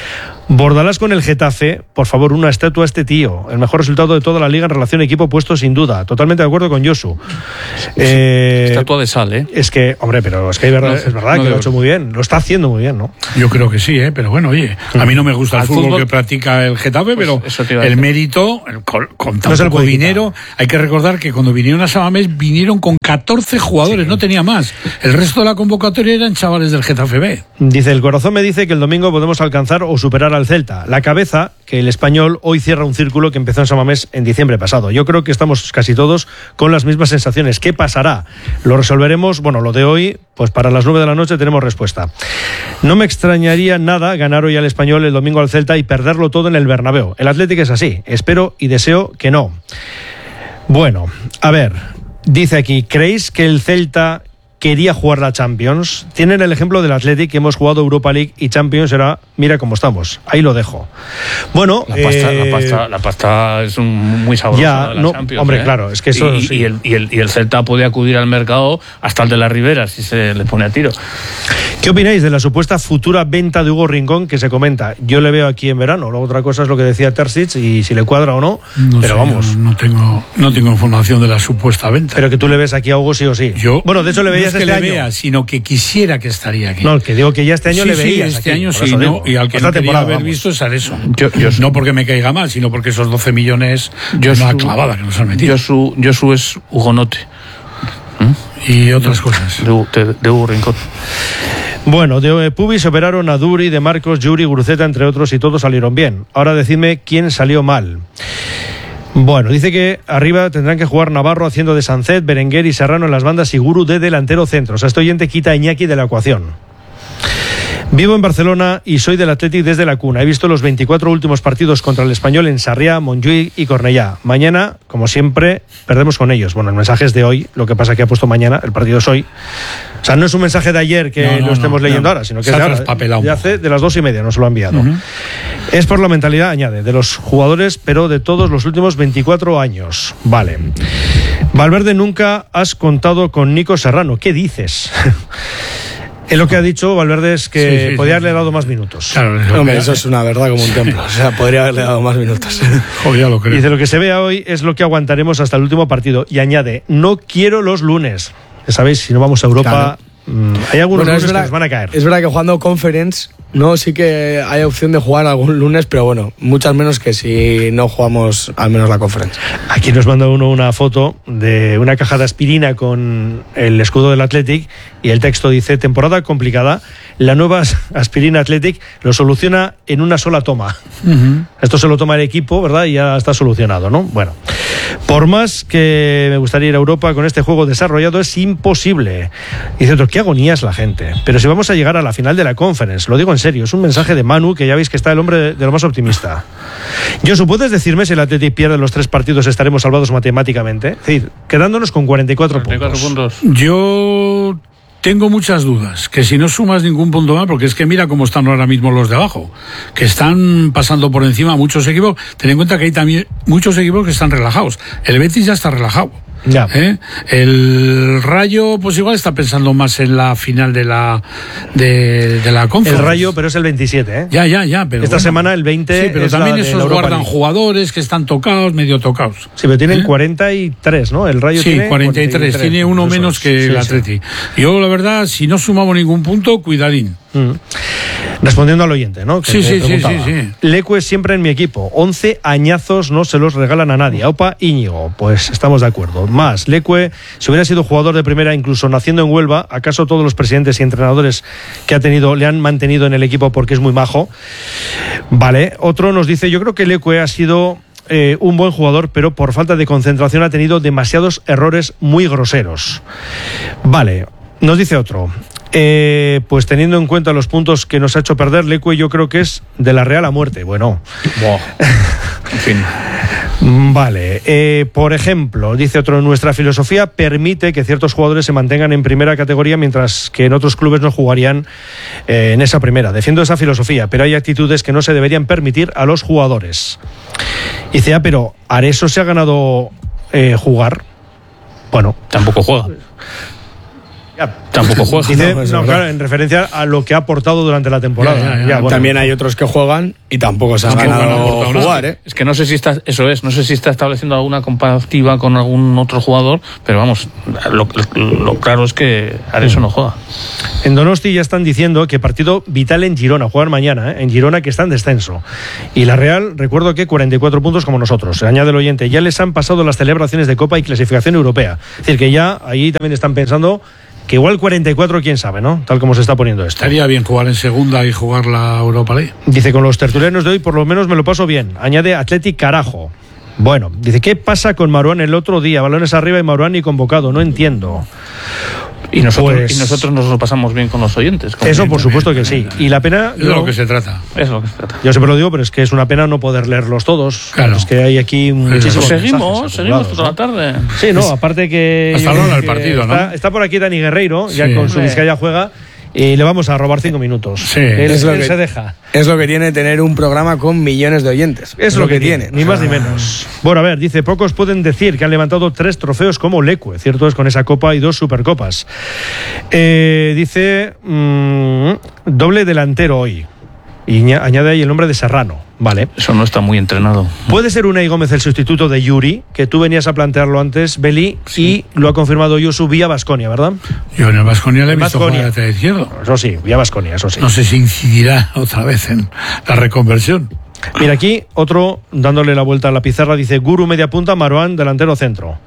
Bordalás con el Getafe, por favor, una estatua a este tío. El mejor resultado de toda la liga en relación equipo puesto, sin duda. Totalmente de acuerdo con Josu. Estatua de sal, ¿eh? Es que, hombre, pero es que es verdad que lo ha hecho muy bien. Lo está haciendo muy bien, ¿no? Yo creo que sí, pero bueno, oye, a mí no me gusta el fútbol que practica el Getafe, pero el mérito, con tan poco dinero, hay que recordar que cuando vinieron a Samamés vinieron con 14 jugadores, no tenía más. El resto de la convocatoria eran chavales del Getafe B. Dice, el corazón me dice que el domingo podemos alcanzar o superar al Celta. La cabeza, que el Español hoy cierra un círculo que empezó en Samamés en diciembre pasado. Yo creo que estamos casi todos con las mismas sensaciones. ¿Qué pasará? Lo resolveremos, bueno, lo de hoy, pues para las 9 de la noche tenemos respuesta. No me extrañaría nada ganar hoy al Español, el domingo al Celta y perderlo todo en el Bernabéu. El Atlético es así. Espero y deseo que no. Bueno, a ver, dice aquí, ¿creéis que el Celta quería jugar la Champions? Tienen el ejemplo del Athletic, que hemos jugado Europa League y Champions, era mira cómo estamos. Ahí lo dejo. Bueno, la pasta es muy sabrosa. Ya, la no, Champions, hombre, claro, es que eso y el Celta puede acudir al mercado hasta el de la Ribera si se le pone a tiro. ¿Qué opináis de la supuesta futura venta de Hugo Rincón que se comenta? Yo le veo aquí en verano. Luego otra cosa es lo que decía Terzic y si le cuadra o no. Pero sé, vamos. No tengo información de la supuesta venta. Pero que tú le ves aquí a Hugo sí o sí. Bueno, de hecho le veías no es que este le año. Vea, sino que quisiera que estaría aquí. No, que digo que ya este año le veías. Sí, este aquí, año sí, no, y al que no quería haber visto es a eso. No porque me caiga mal, sino porque esos 12 millones es una clavada que nos han metido. Josu es hugonote. Y otras cosas. De Hugo Rincón. Bueno, de Pubi se operaron a Duri, de Marcos, Yuri, Guruceta, entre otros, y todos salieron bien. Ahora decidme quién salió mal. Bueno, dice que arriba tendrán que jugar Navarro haciendo de Sancet, Berenguer y Serrano en las bandas y Guru de delantero centro. O sea, este oyente quita a Iñaki de la ecuación. Vivo en Barcelona y soy del Athletic desde la cuna. He visto los 24 últimos partidos contra el Español en Sarriá, Montjuïc y Cornellá. Mañana, como siempre, perdemos con ellos. Bueno, el mensaje es de hoy, lo que pasa que ha puesto mañana, el partido es hoy. O sea, no es un mensaje de ayer que lo estemos leyendo ahora, sino que es de ahora. Ya hace de las 2:30, nos lo ha enviado. Es por la mentalidad, añade, de los jugadores, pero de todos los últimos 24 años. Vale. Valverde, nunca has contado con Nico Serrano. ¿Qué dices? Lo que ha dicho Valverde es que podría haberle dado más minutos. Claro, hombre, eso es una verdad como un templo. O sea, podría haberle dado más minutos. Joder, lo creo. Dice, lo que se vea hoy es lo que aguantaremos hasta el último partido. Y añade, no quiero los lunes. Ya sabéis, si no vamos a Europa, hay algunos lunes que nos van a caer. Es verdad que jugando Conference, no, sí que hay opción de jugar algún lunes, pero bueno, muchas menos que si no jugamos al menos la Conference. Aquí nos manda uno una foto de una caja de aspirina con el escudo del Athletic y el texto dice, temporada complicada, la nueva aspirina Athletic lo soluciona en una sola toma. Esto se lo toma el equipo, ¿verdad? Y ya está solucionado, ¿no? Bueno, por más que me gustaría ir a Europa con este juego desarrollado, es imposible. Dice otro, qué agonía es la gente. Pero si vamos a llegar a la final de la Conference, lo digo en serio, es un mensaje de Manu, que ya veis que está el hombre de lo más optimista. Josu, ¿puedes decirme si el Athletic pierde los 3 partidos estaremos salvados matemáticamente? Es decir, quedándonos con 44 puntos. Yo tengo muchas dudas, que si no sumas ningún punto más, porque es que mira cómo están ahora mismo los de abajo, que están pasando por encima muchos equipos. Ten en cuenta que hay también muchos equipos que están relajados. El Betis ya está relajado. Ya. El Rayo, pues igual está pensando más en la final de la Conference. El Rayo, pero es el 27, ¿eh? Ya, pero esta semana el 20. Sí, pero es también la esos guardan jugadores que están tocados, medio tocados. Sí, pero tienen 43, ¿no? El Rayo tiene 43, tiene uno menos que el Atleti. Yo, la verdad, si no sumamos ningún punto, cuidadín. Respondiendo al oyente, ¿no? Que sí. Leque siempre en mi equipo. 11 añazos no se los regalan a nadie. Aupa, Íñigo. Pues estamos de acuerdo. Más, Leque, si hubiera sido jugador de primera, incluso naciendo en Huelva, ¿acaso todos los presidentes y entrenadores que ha tenido le han mantenido en el equipo porque es muy majo? Vale. Otro nos dice, yo creo que Leque ha sido un buen jugador, pero por falta de concentración ha tenido demasiados errores muy groseros. Vale. Nos dice otro, pues teniendo en cuenta los puntos que nos ha hecho perder, Leque yo creo que es de la Real a muerte. Bueno, en fin. Vale, por ejemplo, dice otro, nuestra filosofía permite que ciertos jugadores se mantengan en primera categoría, mientras que en otros clubes no jugarían en esa primera. Defiendo esa filosofía, pero hay actitudes que no se deberían permitir a los jugadores. Dice, pero Areso se ha ganado jugar. Bueno, tampoco juega. tampoco juega. Dice, claro, en referencia a lo que ha aportado durante la temporada. Bueno. También hay otros que juegan y tampoco se han ganado jugar, ¿eh? Es que no sé si está, no sé si está estableciendo alguna comparativa con algún otro jugador, pero vamos, lo claro es que Areso no juega. En Donosti ya están diciendo que partido vital en Girona, jugar mañana, en Girona, que está en descenso. Y la Real, recuerdo que 44 puntos como nosotros. Añade el oyente, ya les han pasado las celebraciones de Copa y clasificación europea. Es decir, que ya ahí también están pensando que igual 44, quién sabe, ¿no? Tal como se está poniendo esto. Estaría bien jugar en segunda y jugar la Europa League. Dice, con los tertulianos de hoy por lo menos me lo paso bien. Añade Athletic carajo. Bueno, dice, ¿qué pasa con Marouane el otro día? Balones arriba y Marouane ni convocado, no entiendo. Y nosotros nos lo pasamos bien con los oyentes. Eso por supuesto que sí. Y la pena... Es lo que se trata. Es lo que se trata. Yo siempre lo digo, pero es que es una pena no poder leerlos todos. Claro. Es que hay aquí muchísimos seguimos toda la tarde. Sí, no, aparte que... Hasta la hora del partido, ¿no? Está por aquí Dani Guerreiro, ya con su Vizcaya juega. Y le vamos a robar 5 minutos. Sí. Él se deja. Es lo que tiene tener un programa con millones de oyentes. Es lo que tiene, ni más ni menos. Bueno, a ver, dice, pocos pueden decir que han levantado 3 trofeos como Leque. Cierto es, con esa copa y 2 supercopas. Dice, doble delantero hoy. Y añade ahí el nombre de Serrano. Vale. Eso no está muy entrenado. ¿Puede ser Unai Gómez el sustituto de Yuri? Que tú venías a plantearlo antes, Beli, y lo ha confirmado Josu vía Baskonia, ¿verdad? Yo en el Baskonia le he visto jugar lateral izquierdo. Eso sí, vía Baskonia, eso sí. No sé si incidirá otra vez en la reconversión. Mira, aquí otro, dándole la vuelta a la pizarra, dice Guru media punta, Marouane delantero centro.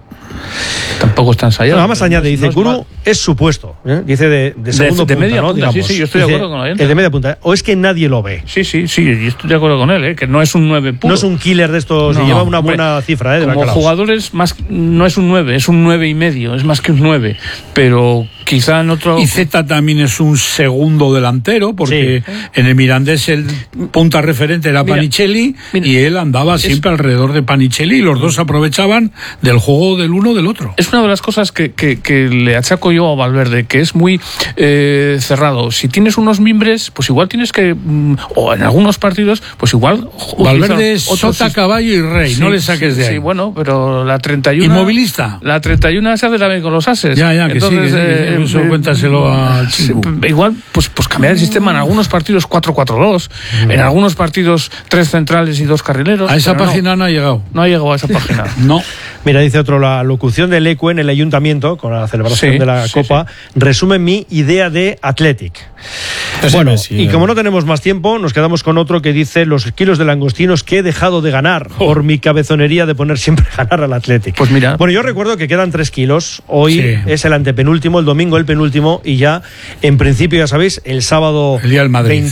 Tampoco está ensayado. Nada más añade, dice, Guru es supuesto. Dice de segundo de punta, media ¿no? punta, sí, yo estoy de acuerdo con la gente. El de media punta. O es que nadie lo ve. Sí, yo estoy de acuerdo con él, que no es un 9 puro. No es un killer de estos, y lleva una buena cifra, de como jugadores, más, no es un 9, es un 9,5, es más que un 9. Pero quizá en otro... Y Zeta también es un segundo delantero, porque en el Mirandés el punta referente era Panicelli, y él andaba siempre alrededor de Panicelli, y los dos aprovechaban del juego del uno del otro. Es una de las cosas que le achaco yo a Valverde, que es muy cerrado. Si tienes unos mimbres, pues igual tienes que, o en algunos partidos, pues igual... Valverde es sota, caballo y rey, no le saques de ahí. Sí, bueno, pero la 31... ¿Inmovilista? La 31 se hace también con los ases. Ya, entonces, que eso cuéntaselo a Chico. Igual, pues cambiar el sistema en algunos partidos 4-4-2, en algunos partidos 3 centrales y 2 carrileros. A esa página no ha llegado. No ha llegado a esa página. No. Mira, dice otro, la locución de Leque en el ayuntamiento, con la celebración de la Copa, resume mi idea de Athletic. Bueno, y como no tenemos más tiempo, nos quedamos con otro que dice, los kilos de langostinos que he dejado de ganar por mi cabezonería de poner siempre ganar al Athletic. Pues mira. Bueno, yo recuerdo que quedan 3 kilos, hoy es el antepenúltimo, el domingo el penúltimo, y ya, en principio, ya sabéis, el sábado el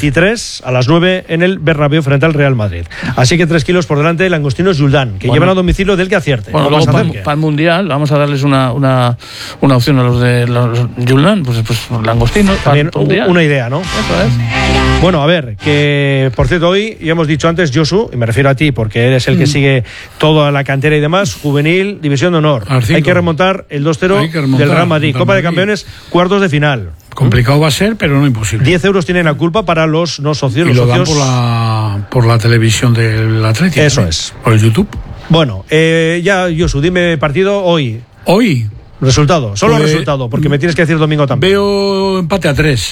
23 a las 9 en el Bernabéu frente al Real Madrid. Así que 3 kilos por delante, langostinos Juldán, que llevan a domicilio del que acierte. Bueno, luego para el Mundial vamos a darles una opción a los de los Juldán, pues langostinos. También una idea, ¿no? Eso es. Bueno, a ver, que por cierto, hoy ya hemos dicho antes, Josu, y me refiero a ti porque eres el que sigue toda la cantera y demás, juvenil, división de honor. Hay que remontar el 2-0 del Real Madrid. Copa de Campeones, cuartos de final. Complicado va a ser, pero no imposible. 10 euros tienen la culpa para los no socios. Y lo socios... dan por la televisión del Atlético. Eso es. Por el YouTube. Bueno, ya, Josu, dime partido hoy. ¿Hoy? Resultado, solo resultado, porque me tienes que decir domingo también. Veo empate a 3.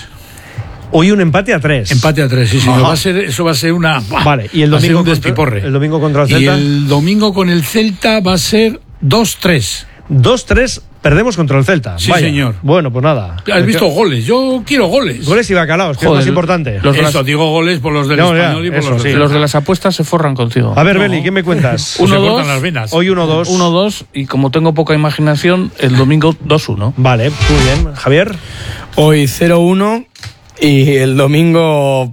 Hoy un empate a 3. Empate a 3, sí. Eso va a ser una... Vale, y el domingo, un despiporre. El domingo contra el Celta. Y el domingo con el Celta va a ser 2-3. 2-3, perdemos contra el Celta. Sí, señor. Bueno, pues nada. ¿Has visto goles? Yo quiero goles. Goles y bacalaos, que es lo más importante. Digo goles por los del Español y por los del... Los de las apuestas se forran contigo. A ver, Beli, ¿qué me cuentas? 1-2. Hoy 1-2. 1-2, y como tengo poca imaginación, el domingo 2-1. Vale, muy bien. Javier. Hoy 0-1 y el domingo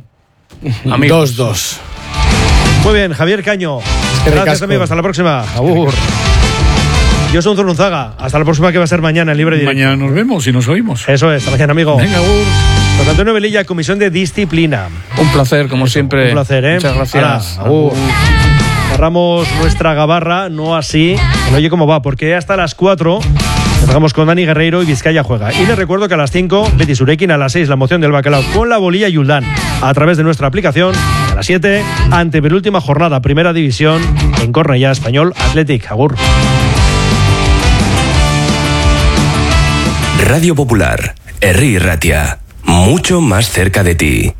2-2. Muy bien, Javier Caño. Gracias, amigos. Hasta la próxima. Agur. Yo soy Zurunzaga. Hasta la próxima, que va a ser mañana en Libre Directo. Mañana nos vemos y nos oímos. Eso es. Hasta mañana, amigo. Venga, José Antonio Velilla, Comisión de Disciplina. Un placer, como siempre. Un placer, ¿eh? Muchas gracias. Cerramos nuestra gabarra, no así. No oye cómo va, porque hasta las 4 empezamos con Dani Guerreiro y Vizcaya Juega. Y les recuerdo que a las 5, Betis Urekin, a las 6, la moción del bacalao con la bolilla Yuldán a través de nuestra aplicación. Y a las 7, antepenúltima jornada, Primera División en Cornellá, Español Athletic. Agur. Radio Popular, Herri Ratia, mucho más cerca de ti.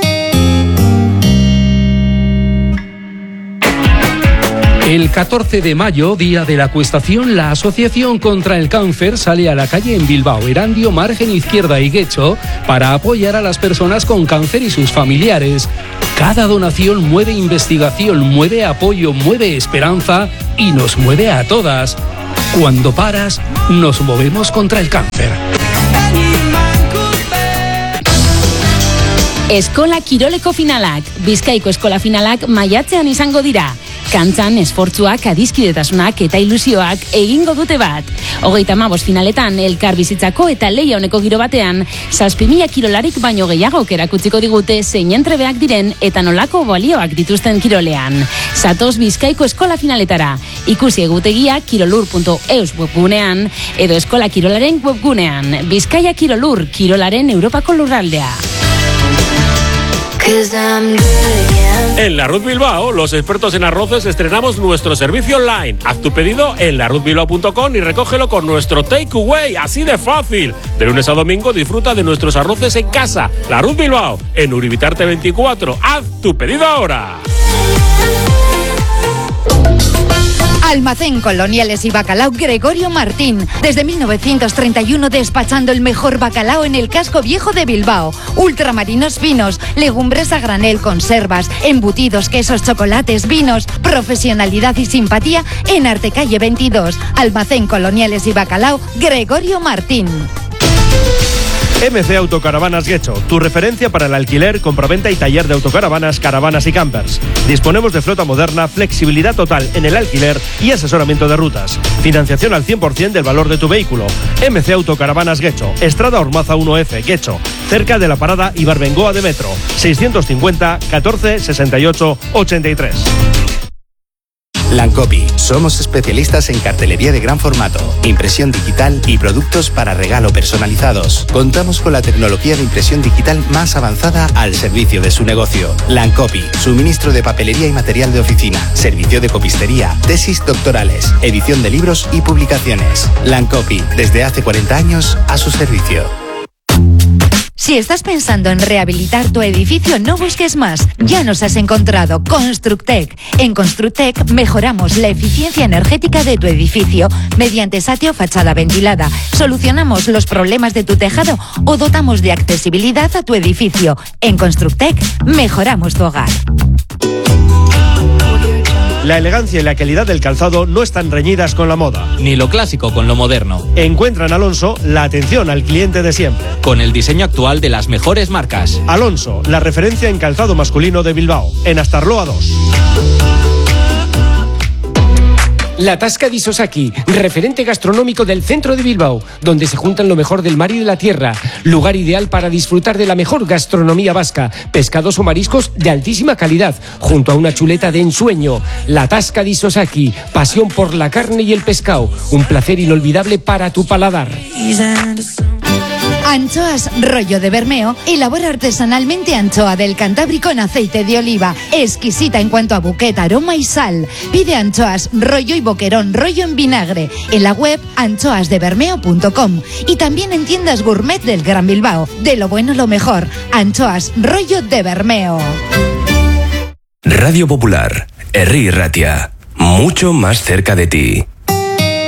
El 14 de mayo, día de la acuestación, la Asociación contra el Cáncer sale a la calle en Bilbao, Erandio, Margen Izquierda y Guecho para apoyar a las personas con cáncer y sus familiares. Cada donación mueve investigación, mueve apoyo, mueve esperanza y nos mueve a todas. Cuando paras, nos movemos contra el cáncer. Eskola Kiroleko finalak, Bizkaiko Eskola finalak maiatzean izango dira. Kantzan, esfortzuak, adiskidetasunak eta ilusioak egingo dute bat. 35 finaletan, elkar bizitzako eta leia honeko giro batean, 7.000 kirolarik baino gehiagok erakutziko digute zein entrebeak diren eta nolako balioak dituzten kirolean. Zatoz Bizkaiko Eskola finaletara. Ikusi egutegia kirolur.eus webgunean edo Eskola Kirolaren webgunean. Bizkaia Kirolur, kirolaren Europako lurraldea. En La Ruz Bilbao, los expertos en arroces, estrenamos nuestro servicio online. Haz tu pedido en laruzbilbao.com y recógelo con nuestro takeaway, así de fácil. De lunes a domingo disfruta de nuestros arroces en casa. La Ruz Bilbao, en Uribitarte 24. Haz tu pedido ahora. Almacén Coloniales y Bacalao Gregorio Martín. Desde 1931 despachando el mejor bacalao en el casco viejo de Bilbao. Ultramarinos finos, legumbres a granel, conservas, embutidos, quesos, chocolates, vinos. Profesionalidad y simpatía en Artecalle 22. Almacén Coloniales y Bacalao Gregorio Martín. MC Autocaravanas Guecho, tu referencia para el alquiler, compraventa y taller de autocaravanas, caravanas y campers. Disponemos de flota moderna, flexibilidad total en el alquiler y asesoramiento de rutas. Financiación al 100% del valor de tu vehículo. MC Autocaravanas Guecho, Estrada Ormaza 1F, Guecho, cerca de la parada Ibarbengoa de Metro. 650 14 68 83. Lancopi. Somos especialistas en cartelería de gran formato, impresión digital y productos para regalo personalizados. Contamos con la tecnología de impresión digital más avanzada al servicio de su negocio. Lancopi. Suministro de papelería y material de oficina. Servicio de copistería. Tesis doctorales. Edición de libros y publicaciones. Lancopi. Desde hace 40 años a su servicio. Si estás pensando en rehabilitar tu edificio, no busques más. Ya nos has encontrado. Constructec. En Constructec mejoramos la eficiencia energética de tu edificio mediante satio fachada ventilada. Solucionamos los problemas de tu tejado o dotamos de accesibilidad a tu edificio. En Constructec mejoramos tu hogar. La elegancia y la calidad del calzado no están reñidas con la moda. Ni lo clásico con lo moderno. Encuentra en Alonso la atención al cliente de siempre. Con el diseño actual de las mejores marcas. Alonso, la referencia en calzado masculino de Bilbao. En Astarloa 2. La Tasca di Sosaki, referente gastronómico del centro de Bilbao, donde se juntan lo mejor del mar y de la tierra. Lugar ideal para disfrutar de la mejor gastronomía vasca, pescados o mariscos de altísima calidad, junto a una chuleta de ensueño. La Tasca di Sosaki, pasión por la carne y el pescado, un placer inolvidable para tu paladar. Anchoas Rollo de Bermeo elabora artesanalmente anchoa del Cantábrico en aceite de oliva, exquisita en cuanto a buquet, aroma y sal. Pide anchoas Rollo y boquerón Rollo en vinagre en la web anchoasdebermeo.com y también en tiendas gourmet del Gran Bilbao. De lo bueno lo mejor, Anchoas Rollo de Bermeo. Radio Popular, Herri Ratia, mucho más cerca de ti.